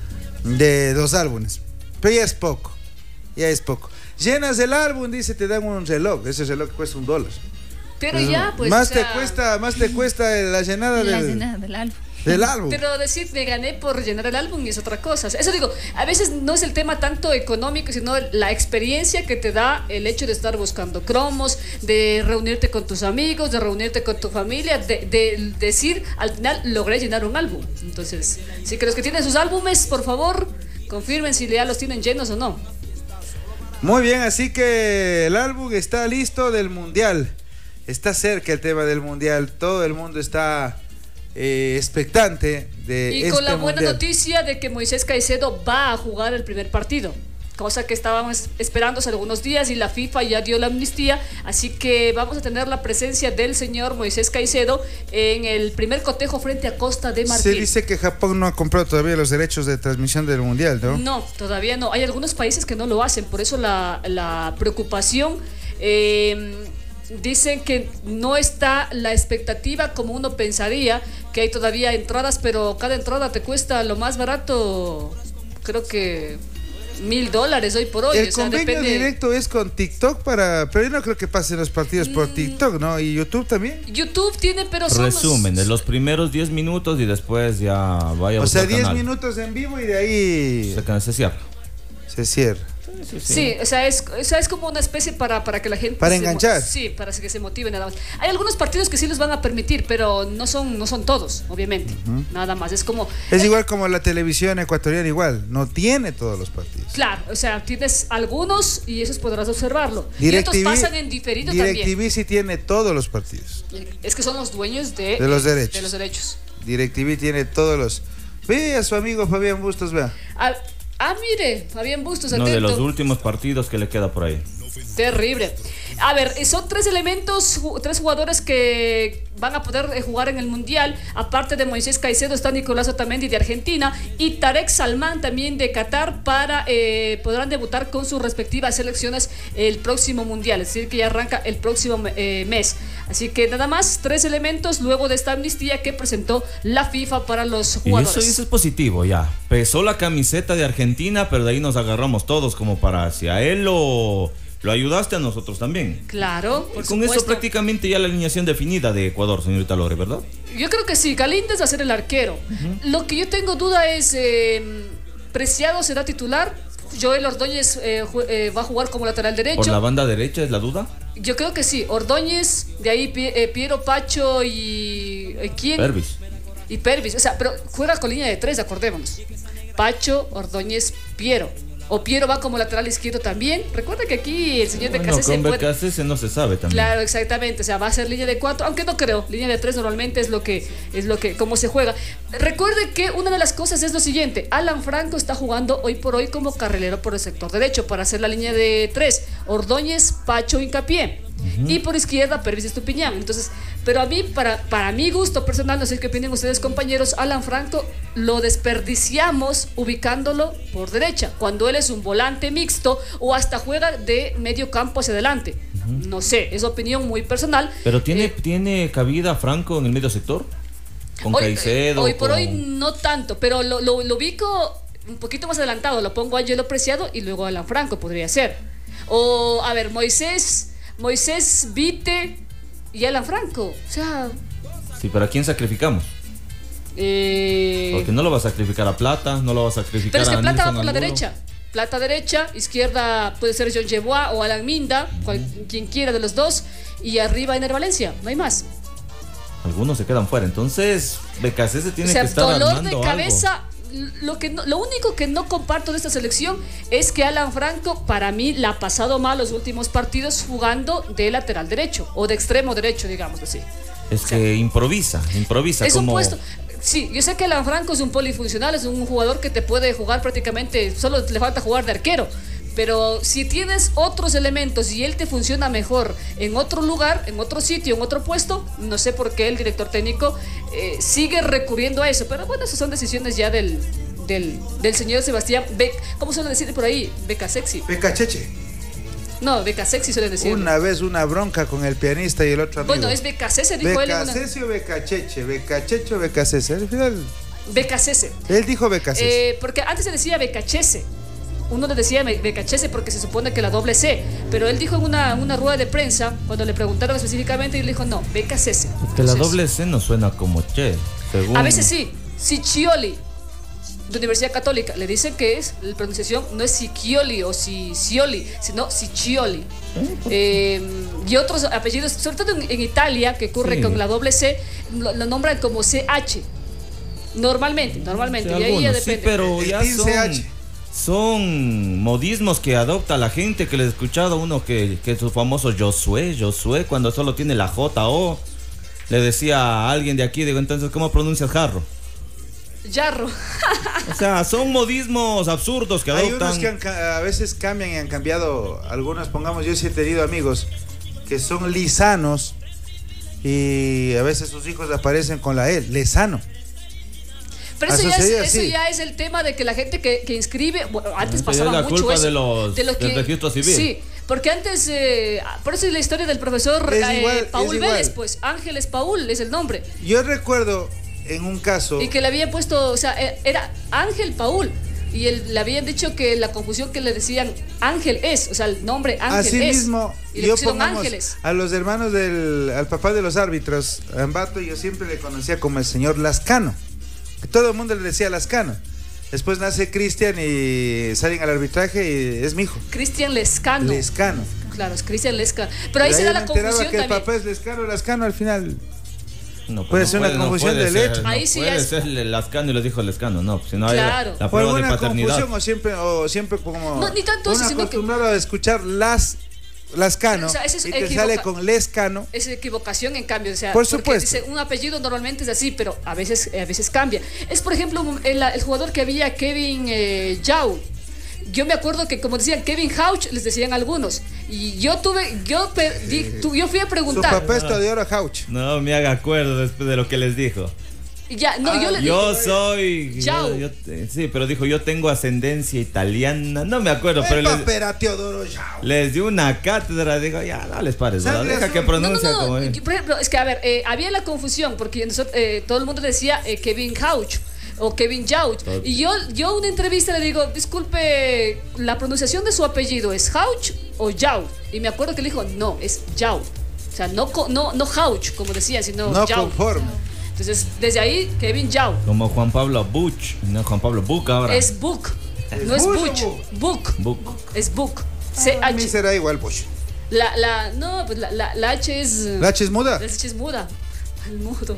de los álbumes. Pero ya es poco, ya es poco. Llenas el álbum, dice, te dan un reloj. Ese reloj cuesta un dólar. Pero ya, pues. más o sea, te cuesta, más te cuesta la llenada La del, escena del álbum. del álbum. Pero decir me gané por llenar el álbum es otra cosa. O sea, eso digo, a veces no es el tema tanto económico, sino la experiencia que te da el hecho de estar buscando cromos, de reunirte con tus amigos, de reunirte con tu familia, de, de decir, al final logré llenar un álbum. Entonces, si que los que tienen sus álbumes, por favor, confirmen si ya los tienen llenos o no. Muy bien, así que el álbum está listo del mundial. Está cerca el tema del mundial. Todo el mundo está eh, expectante de Y este con la buena mundial. noticia de que Moisés Caicedo va a jugar el primer partido. cosa que estábamos esperando hace algunos días y la FIFA ya dio la amnistía, así que vamos a tener la presencia del señor Moisés Caicedo en el primer cotejo frente a Costa de Marfil. Se dice que Japón no ha comprado todavía los derechos de transmisión del Mundial, ¿no? No, todavía no. Hay algunos países que no lo hacen, por eso la, la preocupación. Eh, dicen que no está la expectativa como uno pensaría, que hay todavía entradas, pero cada entrada te cuesta lo más barato, creo que mil dólares hoy por hoy. El o sea, convenio depende... directo es con TikTok para, pero yo no creo que pasen los partidos por TikTok, ¿no? Y YouTube también. YouTube tiene, pero son resumen los... de los primeros diez minutos y después ya vaya a O sea, buscar diez canal. minutos en vivo y de ahí Se, se cierra. se cierra. Sí, sí. Sí, o sea, es, o sea, es como una especie para, para que la gente... Para se enganchar. mo- Sí, para que se motive nada más. Hay algunos partidos que sí los van a permitir, pero no son, no son todos, obviamente. Uh-huh. Nada más, es como... Es eh, igual como la televisión ecuatoriana, igual, no tiene todos los partidos. Claro, o sea, tienes algunos y esos podrás observarlo. DirecTV, y otros pasan en diferido DirecTV también. sí tiene todos los partidos. Es que son los dueños de, de los derechos. De los derechos. DirecTV tiene todos los... Ve a su amigo Fabián Bustos, vea. Ah, ah mire, Fabián Bustos, Uno atento. de los últimos partidos que le queda por ahí. Terrible. A ver, son tres elementos, tres jugadores que van a poder jugar en el Mundial. Aparte de Moisés Caicedo está Nicolás Otamendi de Argentina y Tarek Salman también de Qatar para eh, podrán debutar con sus respectivas selecciones el próximo Mundial, es decir que ya arranca el próximo eh, mes. Así que nada más, tres elementos luego de esta amnistía que presentó la FIFA para los jugadores. Y eso, eso es positivo, ya. Pesó la camiseta de Argentina, pero de ahí nos agarramos todos como para, si a él lo... Lo ayudaste a nosotros también. Claro, por y con supuesto. eso prácticamente ya la alineación definida de Ecuador, señorita Lore, ¿verdad? Yo creo que sí, Galíndez va a ser el arquero. Uh-huh. Lo que yo tengo duda es, eh, Preciado será titular, Joel Ordóñez eh, eh, va a jugar como lateral derecho. ¿Por la banda derecha es la duda? Yo creo que sí, Ordóñez, de ahí eh, Piero Pacho y... Eh, ¿quién? Pervis. Y Pervis, o sea, pero juega con línea de tres, acordémonos. Pacho, Ordóñez, Piero. O Piero va como lateral izquierdo también. Recuerda que aquí el señor bueno, Becasese con puede... Becasese no se sabe también. Claro, exactamente. O sea, va a ser línea de cuatro, aunque no creo. Línea de tres normalmente es lo que es lo que como se juega. Recuerde que una de las cosas es lo siguiente. Alan Franco está jugando hoy por hoy como carrilero por el sector derecho para hacer la línea de tres. Ordóñez, Pacho, Hincapié. Uh-huh. Y por izquierda, Pervis Estupiñán. Entonces, pero a mí, para, para mi gusto personal, no sé qué opinan ustedes, compañeros, Alan Franco lo desperdiciamos ubicándolo por derecha, cuando él es un volante mixto o hasta juega de medio campo hacia adelante. Uh-huh. No sé, es opinión muy personal. Pero ¿tiene, eh, ¿tiene cabida Franco en el medio sector? Con hoy, Caicedo. Hoy por con... hoy no tanto, pero lo, lo, lo ubico un poquito más adelantado. Lo pongo a Angelo Preciado y luego a Alan Franco, podría ser. O, a ver, Moisés... Moisés, Vite y Alan Franco. O sea... Sí, ¿para quién sacrificamos? Eh... Porque no lo va a sacrificar a Plata, no lo va a sacrificar Pero es que a Plata Nilson va por la Angulo. derecha. Plata derecha, izquierda puede ser John Yebois o Alan Minda, cual, quien quiera de los dos. Y arriba Ener Valencia, no hay más. Algunos se quedan fuera, entonces Becasese tiene o sea, que estar dolor armando de cabeza. algo. Lo, que no, lo único que no comparto de esta selección es que Alan Franco para mí la ha pasado mal los últimos partidos jugando de lateral derecho o de extremo derecho, digamos así. Es o sea, que improvisa, improvisa es como... un puesto. Sí, yo sé que Alan Franco es un polifuncional, es un jugador que te puede jugar prácticamente, solo le falta jugar de arquero. Pero si tienes otros elementos y él te funciona mejor en otro lugar, en otro sitio, en otro puesto, no sé por qué el director técnico eh, sigue recurriendo a eso. Pero bueno, esas son decisiones ya del, del, del señor Sebastián Beck. ¿Cómo suelen decir por ahí? Beca sexy. Beca Cheche. No, Beca sexy suelen decir. Una vez una bronca con el pianista y el otro amigo. Bueno, es Becasese, dijo él. Becasese o Becacheche, Becacheche o Becasese. Al final. Becasese. Él dijo Becasese. Eh, porque antes se decía Becachese. Uno le decía Becachese porque se supone que la doble C, pero él dijo en una, una rueda de prensa, cuando le preguntaron específicamente, y él dijo, no, Becachese. Que la doble C no suena como che, según... A veces sí, Sicchioli, de Universidad Católica, le dicen que es, la pronunciación no es Sicchioli o Sicchioli, sino Sicchioli. Eh, y otros apellidos, sobre todo en, en Italia, que ocurre sí. con la doble C, lo, lo nombran como C H. Normalmente, normalmente, sí, y ahí ya depende. Sí, pero ya son... Son modismos que adopta la gente, que le he escuchado uno que, que su famoso Josué, Josué, cuando solo tiene la J O. Le decía a alguien de aquí, digo, entonces, ¿cómo pronuncias jarro? Yarro. O sea, son modismos absurdos que adoptan. Hay unos que han, a veces cambian y han cambiado. Algunos, pongamos, yo sí he tenido amigos que son lisanos y a veces sus hijos aparecen con la E, Lezano. Pero eso, ya es, eso ya es el tema de que la gente que, que inscribe, bueno, antes pasaba la mucho culpa eso. De los, de lo que, del registro civil. Sí, porque antes, eh, por eso es la historia del profesor es eh, igual, Paul es Vélez, igual. pues Ángeles Paul es el nombre. Yo recuerdo en un caso... Y que le habían puesto, o sea, era Ángel Paul. Y él, le habían dicho que la confusión que le decían Ángel es, o sea, el nombre Ángel Así es. mismo, y le yo pusieron pongamos Ángeles. a los hermanos del, al papá de los árbitros, a Ambato, yo siempre le conocía como el señor Lascano. Que todo el mundo le decía Lascano. Después nace Cristian y salen al arbitraje y es mi hijo. Cristian Lescano. Lescano. Claro, es Cristian Lescano. Pero ahí Y se da me la enteraba confusión que el también. papá es Lescano, Lascano al final. No, puede ser una confusión puede de ser, leche. No Ahí sí puede es- ser Lascano y les dijo Lescano, no, si no hay Claro. la O prueba de alguna paternidad. confusión o siempre, o siempre como No, ni tanto eso, uno sino que- acostumbrado a escuchar las Lascano O sea, ese es y te equivoca- sale con Lescano. Es equivocación en cambio, o sea, Por porque supuesto. dice un apellido normalmente es así, pero a veces a veces cambia. Es por ejemplo el, el jugador que había Kevin eh, Yao. Yo me acuerdo que como decían Kevin Hauch, les decían algunos. Y yo tuve, yo pedí, tu- yo fui a Su preguntar. papá es Teodoro Hauch. No me haga acuerdo después de lo que les dijo. Y ya, no, Ah, yo le Yo dije, soy. Yao. yo- yo- sí, pero dijo, yo tengo ascendencia italiana. No me acuerdo, pero El les, papá era Teodoro Hauch. les dio una cátedra. Digo, ya, no les pares, ¿verdad? Sangre Deja azul. que no, no, pronuncie no, como no, es. por ejemplo, es que a ver, eh, había la confusión porque nosotros, eh, todo el mundo decía eh, Kevin Hauch o Kevin Yauch. Y yo, yo una entrevista le digo, disculpe, la pronunciación de su apellido es Hauch o Yau. Y me acuerdo que le dijo, no, es Yau. O sea, no, co- no, no Hauch, como decía, sino No Yau. conforme. Entonces, desde ahí, Kevin Yau. Como Juan Pablo Buch, no Juan Pablo Buch ahora. Es Book. No es Bush o Butch. Book? Book. Buch. Es Book. A mí C H. será igual, Bush. La, la, no, pues la, la, la H es. ¿La H es muda? La H es muda. El mudo.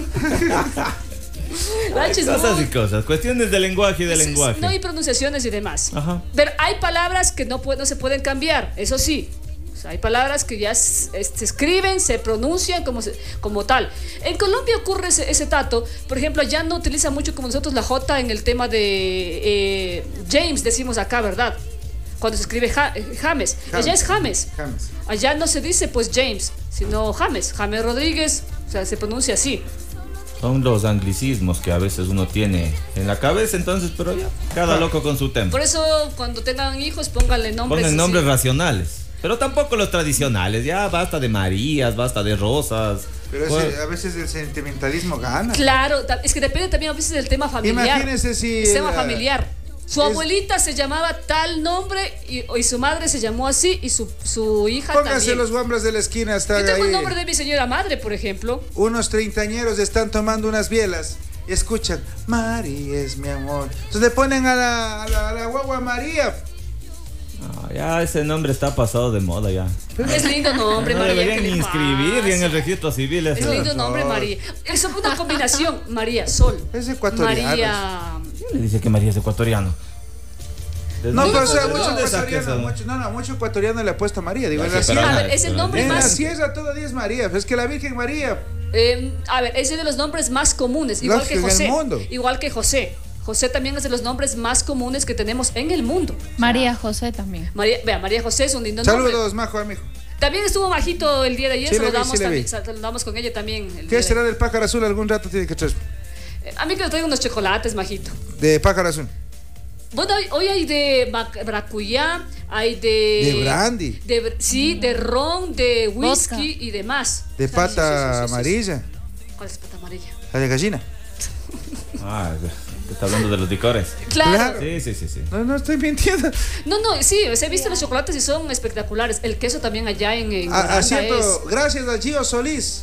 La H es Cosas muda. y cosas. Cuestiones de lenguaje y de Es- lenguaje. No hay pronunciaciones y demás. Ajá. Pero hay palabras que no, pue- no se pueden cambiar, eso sí. O sea, hay palabras que ya s- es- se escriben, se pronuncian como, se- como tal. En Colombia ocurre ese, ese tato. Por ejemplo, ya no utiliza mucho como nosotros la J en el tema de eh, James, decimos acá, ¿verdad? Cuando se escribe Ja- eh, James. Allá es James. James. Allá no se dice pues James, sino James. James Rodríguez, o sea, se pronuncia así. Son los anglicismos que a veces uno tiene en la cabeza, entonces, pero ya, cada loco con su tema. Por eso, cuando tengan hijos, pónganle nombres. Ponen nombres así. racionales, pero tampoco los tradicionales. Ya basta de Marías, basta de Rosas. Pero Bueno, ese- a veces el sentimentalismo gana. Claro, ta- es que depende también a veces del tema familiar. Imagínese si El tema la- familiar. Su es- abuelita se llamaba tal nombre y, y su madre se llamó así y su, su hija Póngase también. los guambras de la esquina, Yo están tengo el ahí. nombre de mi señora madre, por ejemplo. Unos treintañeros están tomando unas bielas y escuchan, Mari es mi amor. Entonces le ponen a la, a la, a la guagua María. no, ya ese nombre está pasado de moda ya. Es lindo nombre, No María. deberían ¿qué le inscribir en el pasa? registro civil. Es eso. lindo nombre, No. María. Es una combinación, María, Sol. Es ecuatoriano. María. ¿Quién le dice que María es ecuatoriano? ¿De No, dónde- pero o sea, de mucho dónde saca ecuatoriano, eso? mucho, no, no, mucho ecuatoriano le ha puesto María. Digo, Ya, en la sí, pero A sierra, ver, es el pero- nombre en la más. sierra todo día es María. Pero es que la Virgen María. Eh, a ver, es de los nombres más comunes, igual Lógico, que en el José. mundo. Igual que José. José también es de los nombres más comunes que tenemos en el mundo. María José también. María, vea, María José es un lindo nombre. Saludos, majo, amigo. También estuvo Majito el día de ayer, Sí le vi, saludamos, sí le también, vi. saludamos con ella también. El día ¿Qué de- será del pájaro azul? Algún rato tiene que traer. Eh, A mí que le traigo unos chocolates, Majito. De pájaro azul. Bueno, hoy, hoy hay de bac- bracuyá, hay de... De brandy. de br- sí, de ron, de whisky Vodka. y demás. De Sí, pata sí, sí, sí, sí, sí. amarilla. ¿Cuál es pata amarilla? La de gallina. Ah, está hablando de los licores. Claro. Claro. Sí, sí, sí, sí. No, no estoy mintiendo. No, no, sí, o sea, he visto los chocolates y son espectaculares. El queso también allá en, en Ah, Miranda Haciendo, es... gracias a Gio Solís.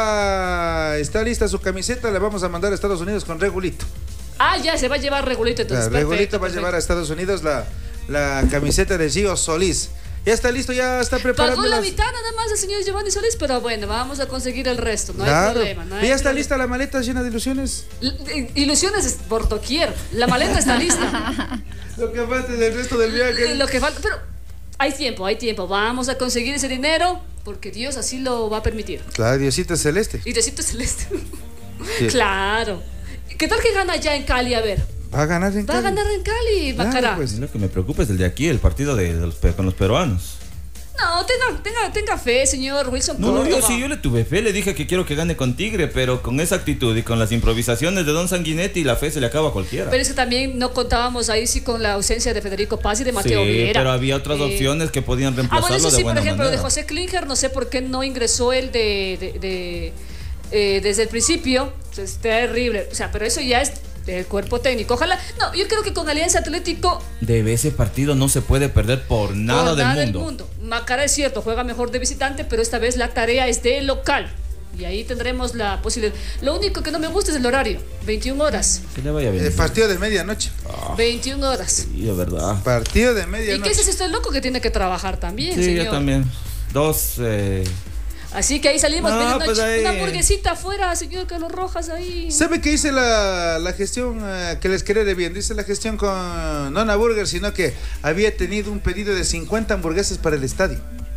Ya está lista su camiseta. La vamos a mandar a Estados Unidos con Regulito. Ah, ya, se va a llevar Regulito entonces. La perfecto, Regulito va a perfecto. llevar a Estados Unidos la, la camiseta de Gio Solís. Ya está listo, ya está preparando. Pagó la las- mitad nada más el señor Giovanni Solís, pero bueno, vamos a conseguir el resto, no hay Claro. problema. No hay ¿Y ya está problema. lista la maleta llena de ilusiones? L- Ilusiones es por doquier, la maleta está lista. Lo que falta del resto del viaje. Lo que falta, pero hay tiempo, hay tiempo. Vamos a conseguir ese dinero porque Dios así lo va a permitir. Claro, Diosito celeste. Y Diosito Celeste. Sí. Claro. ¿Qué tal que gana ya en Cali? A ver. Va a ganar en Va Cali. a ganar en Cali, Macará. Claro, pues. Lo que me preocupa es el de aquí, el partido de, de los, con los peruanos. No, tenga, tenga, tenga fe, señor Wilson. No, no, yo Córdoba. sí, yo le tuve fe, le dije que quiero que gane con Tigre, pero con esa actitud y con las improvisaciones de Don Sanguinetti, la fe se le acaba a cualquiera. Pero es que también no contábamos ahí sí con la ausencia de Federico Paz y de Mateo sí, Viera. pero había otras Eh, opciones que podían Ah, reemplazarlo bueno, eso sí, de por buena ejemplo, manera. de José Klinger, no sé por qué no ingresó él de, de, de, eh, desde el principio. Es terrible, o sea, pero eso ya es del cuerpo técnico. Ojalá, no, yo creo que con Alianza Atlético De ese partido no se puede perder por nada, por del, nada mundo. del mundo. Macará es cierto, juega mejor de visitante, pero esta vez la tarea es de local. Y ahí tendremos la posibilidad. Lo único que no me gusta es el horario, veintiuna horas. Que le vaya bien. El partido de medianoche. veintiuna horas. Sí, de verdad. Partido de ¿Y medianoche. qué es este loco que tiene que trabajar también, Sí, señor? yo también. Dos. Eh... Así que ahí salimos, No, medianoche, pues ahí- una hamburguesita afuera, señor Carlos Rojas, ahí. ¿Sabe qué dice la, la gestión eh, que les quería bien? Dice la gestión con Nona Burger, sino que había tenido un pedido de cincuenta hamburguesas para el estadio.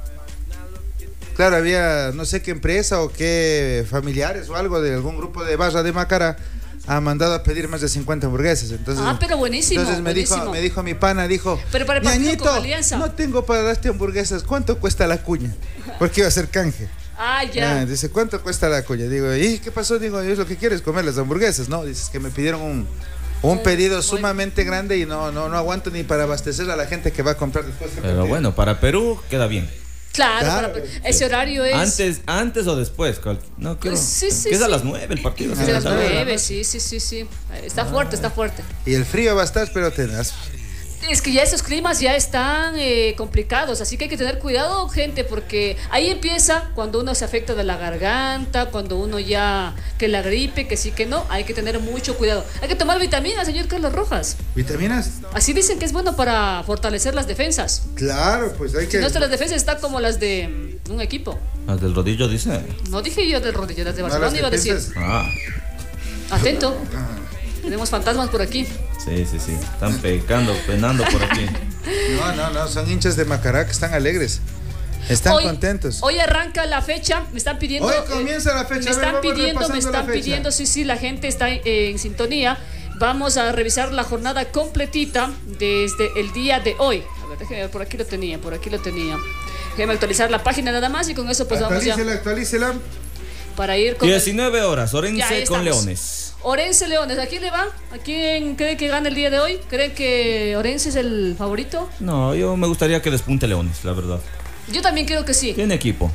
Claro, había no sé qué empresa o qué familiares o algo de algún grupo de barra de Macará ha mandado a pedir más de cincuenta hamburguesas. Entonces, Ah, pero buenísimo, Entonces me buenísimo. dijo, me dijo mi pana, dijo, Pero para el partido "Ñañito, con Alianza". no tengo para darte hamburguesas, ¿cuánto cuesta la cuña? Porque iba a ser canje. Ah, ya. Ah, dice, ¿cuánto cuesta la cuña? Digo, ¿y qué pasó? Digo, es lo que quieres, comer las hamburguesas, ¿no? Dices que me pidieron un, un pedido sumamente grande y no, no, no aguanto ni para abastecer a la gente que va a comprar después. Pero bueno, para Perú queda bien. Claro, Claro. para- ese horario es. Antes, antes o después. cual- No, quiero. Sí, sí, que es a sí. las nueve el partido. Es sí, de las a las nueve. nueve, sí, sí, sí, sí. Está fuerte, está fuerte. Y el frío va a estar, pero tenaz. Es que ya esos climas ya están eh, complicados, así que hay que tener cuidado, gente, porque ahí empieza cuando uno se afecta de la garganta, cuando uno ya, que la gripe, que sí, que no, hay que tener mucho cuidado. Hay que tomar vitaminas, señor Carlos Rojas. ¿Vitaminas? Así dicen que es bueno para fortalecer las defensas. Claro, pues hay que... Nuestras defensas están como las de mm, un equipo. Las del rodillo dice. No dije yo del rodillo, las de No, Barcelona las iba a decir. defensas. Ah, Atento. Tenemos fantasmas por aquí. sí, sí, sí. Están pecando, penando por aquí. No, no, no, son hinchas de Macará que están alegres. Están hoy, contentos. Hoy arranca la fecha, me están pidiendo. Hoy comienza la fecha, Me a ver, están vamos pidiendo, me repasando la están fecha. pidiendo, sí, sí, la gente está en, en sintonía. Vamos a revisar la jornada completita desde el día de hoy. A ver, déjeme ver, por aquí lo tenía, por aquí lo tenía. Déjeme actualizar la página nada más y con eso pues vamos ya Actualícela, actualícela. para ir con el- diecinueve horas, Ya, ahí Orense con estamos. Leones. Orense Leones. ¿A quién le va? ¿A quién cree que gana el día de hoy? ¿Creen que Orense es el favorito? No, yo me gustaría que despunte Leones, la verdad. Yo también creo que sí. Tiene equipo.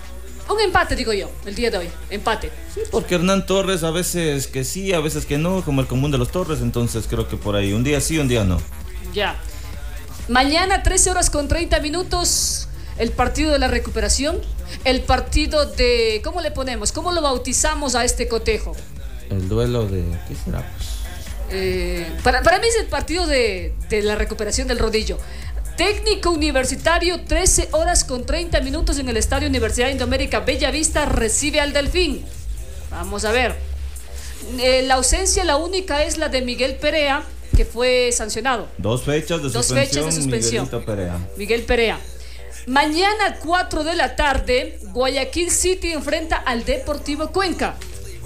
Un empate, digo yo, el día de hoy. Empate. Sí, porque Hernán Torres a veces que sí, a veces que no, como el común de los Torres, entonces creo que por ahí, un día sí, un día no. Ya. Mañana, trece horas con treinta minutos, el partido de la recuperación. El partido de... ¿Cómo le ponemos? ¿Cómo lo bautizamos a este cotejo? El duelo de... ¿Qué será? Pues? Eh, para, para mí es el partido de, de la recuperación del rodillo. Técnico Universitario, trece horas con treinta minutos en el Estadio Universidad Indoamérica Bellavista, recibe al Delfín. Vamos a ver. Eh, la ausencia, la única es la de Miguel Perea, que fue sancionado. Dos fechas de Dos suspensión. fechas de suspensión. Miguelito Perea. Miguel Perea. Mañana, cuatro de la tarde, Guayaquil City enfrenta al Deportivo Cuenca.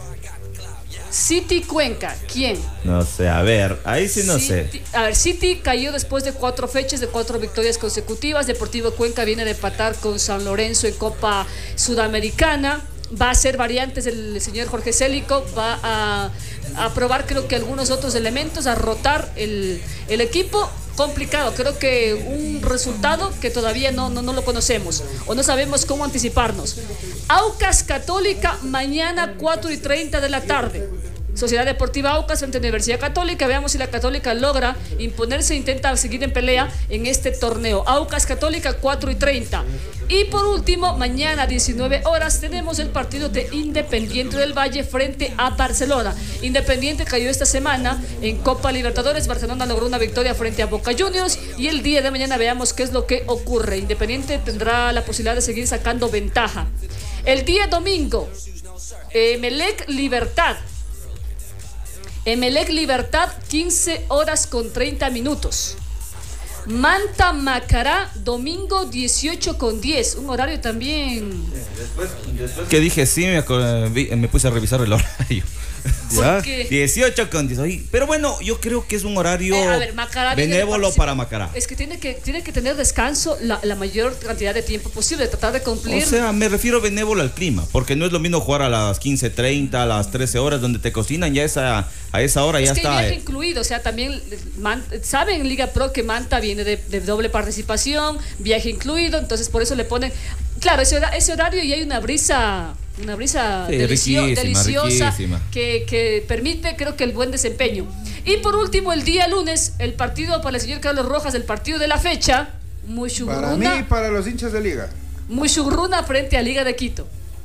City Cuenca, ¿quién? No sé, a ver, ahí sí no sé. City- A ver, City cayó después de cuatro fechas, de cuatro victorias consecutivas. Deportivo Cuenca viene de empatar con San Lorenzo en Copa Sudamericana. Va a hacer variantes el señor Jorge Célico. Va a, a probar, creo que algunos otros elementos, a rotar el, el equipo. Complicado, creo que un resultado que todavía no, no, no lo conocemos o no sabemos cómo anticiparnos. Aucas Católica, mañana cuatro y treinta de la tarde. Sociedad Deportiva Aucas frente a Universidad Católica. Veamos si la Católica logra imponerse e intenta seguir en pelea en este torneo. Aucas Católica, cuatro y treinta. Y por último, mañana diecinueve horas tenemos el partido de Independiente del Valle frente a Barcelona. Independiente cayó esta semana en Copa Libertadores. Barcelona logró una victoria frente a Boca Juniors. Y el día de mañana veamos qué es lo que ocurre. Independiente tendrá la posibilidad de seguir sacando ventaja. El día domingo, Emelec Libertad. Emelec Libertad, quince horas con treinta minutos. Manta Macará, domingo dieciocho con diez. Un horario también. Después, después que dije sí, me, acordé, me puse a revisar el horario. ¿Ya? dieciocho con diez. Pero bueno, yo creo que es un horario eh, a ver, Macará benévolo para Macará. Es que tiene que, tiene que tener descanso la, la mayor cantidad de tiempo posible, tratar de cumplir. O sea, me refiero benévolo al clima, porque no es lo mismo jugar a las quince treinta, a las trece horas, donde te cocinan ya esa, a esa hora es ya que está. Es viaje eh. incluido, o sea, también man, saben en Liga Pro que Manta viene de, de doble participación, viaje incluido, entonces por eso le ponen, claro, ese, ese horario y hay una brisa... Una brisa sí, delicio, riquísima, deliciosa riquísima. Que, que permite, creo que, el buen desempeño. Y por último, el día lunes, el partido para el señor Carlos Rojas, el partido de la fecha, Muchugruna. Para mí y para los hinchas de Liga. Muchugruna frente a Liga de Quito.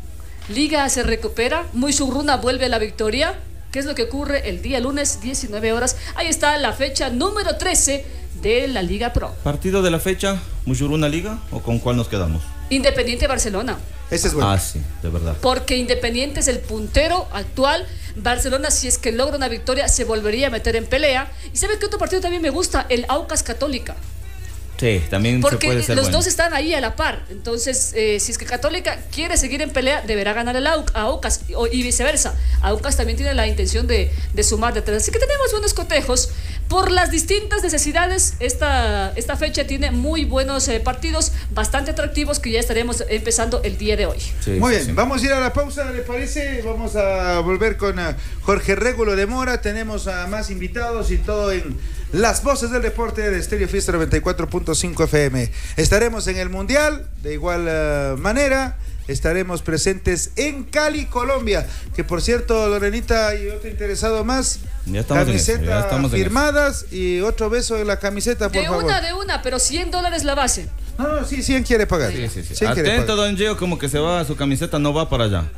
Liga se recupera, Muchugruna vuelve a la victoria. ¿Qué es lo que ocurre el día lunes, diecinueve horas? Ahí está la fecha número trece de la Liga Pro. ¿Partido de la fecha, Muchugruna Liga o con cuál nos quedamos? Independiente Barcelona. Ese es bueno. Ah, sí, de verdad. Porque Independiente es el puntero actual. Barcelona, si es que logra una victoria, se volvería a meter en pelea. Y ¿sabe qué otro partido también me gusta? El Aucas Católica. Sí, también porque se puede ser los bueno. dos están ahí a la par. Entonces, eh, si es que Católica quiere seguir en pelea, deberá ganar el Au Aucas y viceversa. Aucas también tiene la intención de, de sumar detrás. Así que tenemos buenos cotejos. Por las distintas necesidades, esta, esta fecha tiene muy buenos eh, partidos, bastante atractivos, que ya estaremos empezando el día de hoy. Sí, muy bien, sí. Vamos a ir a la pausa, ¿le parece? Vamos a volver con uh, Jorge Régulo de Mora. Tenemos a uh, más invitados y todo en Las Voces del Deporte de Stereo Fiesta noventa y cuatro punto cinco F M. Estaremos en el Mundial, de igual uh, manera. Estaremos presentes en Cali, Colombia. Que por cierto, Lorenita y otro interesado más, ya estamos camiseta en eso, ya estamos firmadas y otro beso en la camiseta, por de favor. De una, de una, pero cien dólares la base. No, no, sí, cien quiere pagar. Sí, sí, sí. cien Atento, pagar. don Gio, como que se va, su camiseta no va para allá.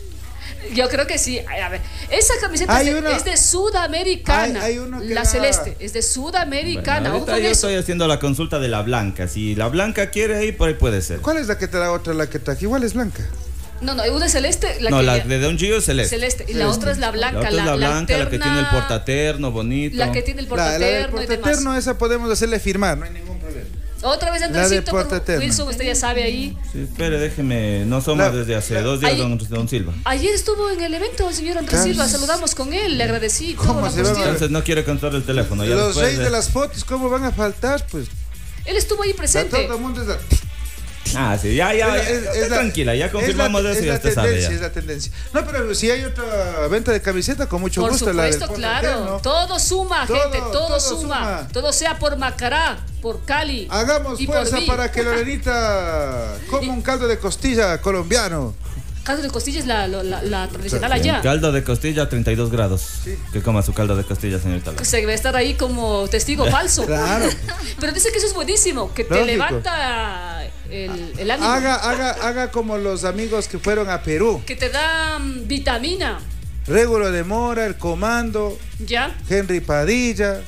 Yo creo que sí. A ver, esa camiseta es de, una, es de Sudamericana. Hay, hay la, la celeste es de Sudamericana. Bueno, ahorita yo eso. Estoy haciendo la consulta de la blanca. Si la blanca quiere ir, por ahí puede ser. ¿Cuál es la que te da otra, la que traje? Igual es blanca. No, no, una es celeste. La no, que la ya, de Don Gio es celeste. Celeste. Y celeste. La otra es la blanca. La otra la, es la blanca, la, la que tiene el portaterno bonito. La que tiene el portaterno. La, la portaterno, esa podemos hacerle firmar, no hay ningún problema. Otra vez Andresito, Wilson, usted ya sabe ahí. Sí, espere, déjeme, no somos la, desde hace la, dos días ahí, don, don Silva. Ayer estuvo en el evento el señor Andrés claro. Silva, saludamos con él, le agradecí. ¿Cómo se va? Entonces no quiere contar el teléfono. Ya los seis de... de las fotos, ¿cómo van a faltar? Pues él estuvo ahí presente. Todo el mundo es la... Ah, sí, ya, ya, es, es, es la, tranquila, ya confirmamos la, eso y ya usted sabe ya. Es la tendencia. No, pero si hay otra venta de camiseta, con mucho por gusto. Supuesto, la del claro, ¿no? Todo suma, todo, gente, todo, todo suma. suma. Todo sea por Macará, por Cali. Hagamos fuerza para que Lorenita coma un caldo de costilla colombiano. Caldo de costilla es la, la, la tradicional allá. Caldo de costilla, treinta y dos grados. Sí. Que coma su caldo de costilla, señorita. Se va a estar ahí como testigo falso. Claro. Pero dice que eso es buenísimo, que Lógico. te levanta el, el ánimo. Haga, haga, haga como los amigos que fueron a Perú. Que te dan vitamina. Régulo de Mora, el comando. Ya. Henry Padilla.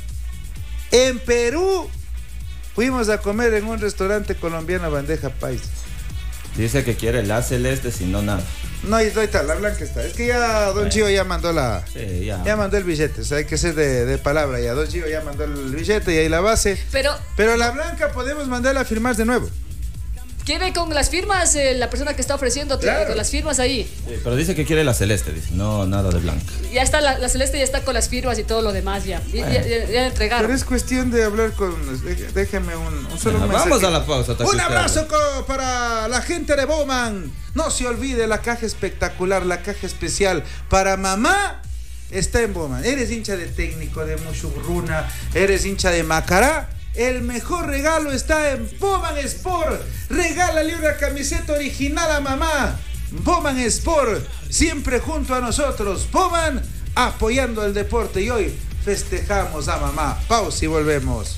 En Perú fuimos a comer en un restaurante colombiano bandeja paisa. Dice que quiere la celeste, si no nada. No, ahí está, la blanca está. Es que ya Don bueno. Gio ya mandó la. Sí, ya. Ya mandó el billete. O sea, hay que ser de, de palabra ya. Don Gio ya mandó el billete y ahí la base. Pero. Pero la blanca podemos mandarla a firmar de nuevo. ¿Quiere con las firmas eh, la persona que está ofreciendo? Claro. Con las firmas ahí. Sí, pero dice que quiere la celeste, dice. No, nada de blanca. Ya está, la, la celeste ya está con las firmas y todo lo demás ya. Ya, ya, ya, ya entregaron. Pero es cuestión de hablar con. Déjeme un, un solo Ajá, vamos a la pausa. Un abrazo co, para la gente de Bowman. No se olvide la caja espectacular, la caja especial para mamá. Está en Bowman. Eres hincha de Técnico, de Muchugruna, eres hincha de Macará. El mejor regalo está en Bowman Sport. Regálale una camiseta original a mamá. Bowman Sport, siempre junto a nosotros. Bowman, apoyando el deporte. Y hoy festejamos a mamá. Pausa y volvemos.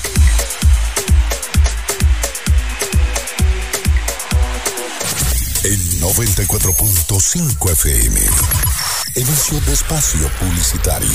En noventa y cuatro punto cinco F M. Inicio de espacio publicitario.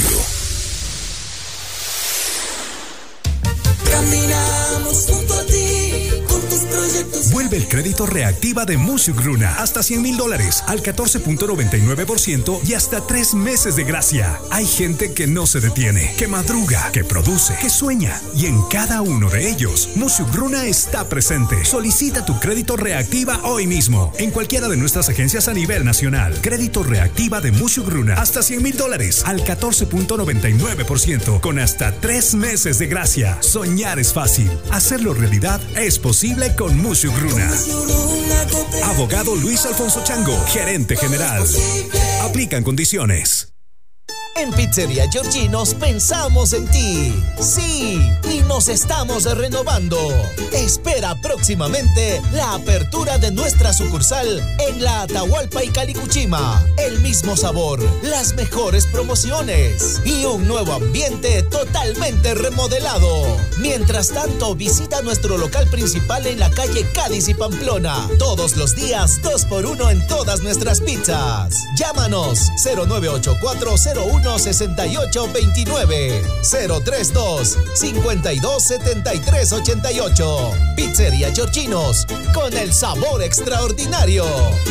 Caminamos junto a ti, con tus proyectos. Vuelve Vive el crédito reactiva de Musugruna. Hasta cien mil dólares al catorce punto noventa y nueve por ciento y hasta tres meses de gracia. Hay gente que no se detiene, que madruga, que produce, que sueña. Y en cada uno de ellos, Musugruna está presente. Solicita tu crédito reactiva hoy mismo en cualquiera de nuestras agencias a nivel nacional. Crédito reactiva de Musugruna. Hasta cien mil dólares al catorce punto noventa y nueve por ciento con hasta tres meses de gracia. Soñar es fácil. Hacerlo realidad es posible con Musugruna. Abogado Luis Alfonso Chango, gerente general. Aplican condiciones. En Pizzería Georginos pensamos en ti. Sí, y nos estamos renovando. Espera próximamente la apertura de nuestra sucursal en la Atahualpa y Calicuchima. El mismo sabor, las mejores promociones y un nuevo ambiente totalmente remodelado. Mientras tanto, visita nuestro local principal en la calle Cádiz y Pamplona. Todos los días, dos por uno en todas nuestras pizzas. Llámanos cero nueve ocho cuatro cero uno sesenta y ocho veintinueve, cero tres dos cincuenta y dos setenta y tres ochenta y ocho. Pizzería Georginos, con el sabor extraordinario.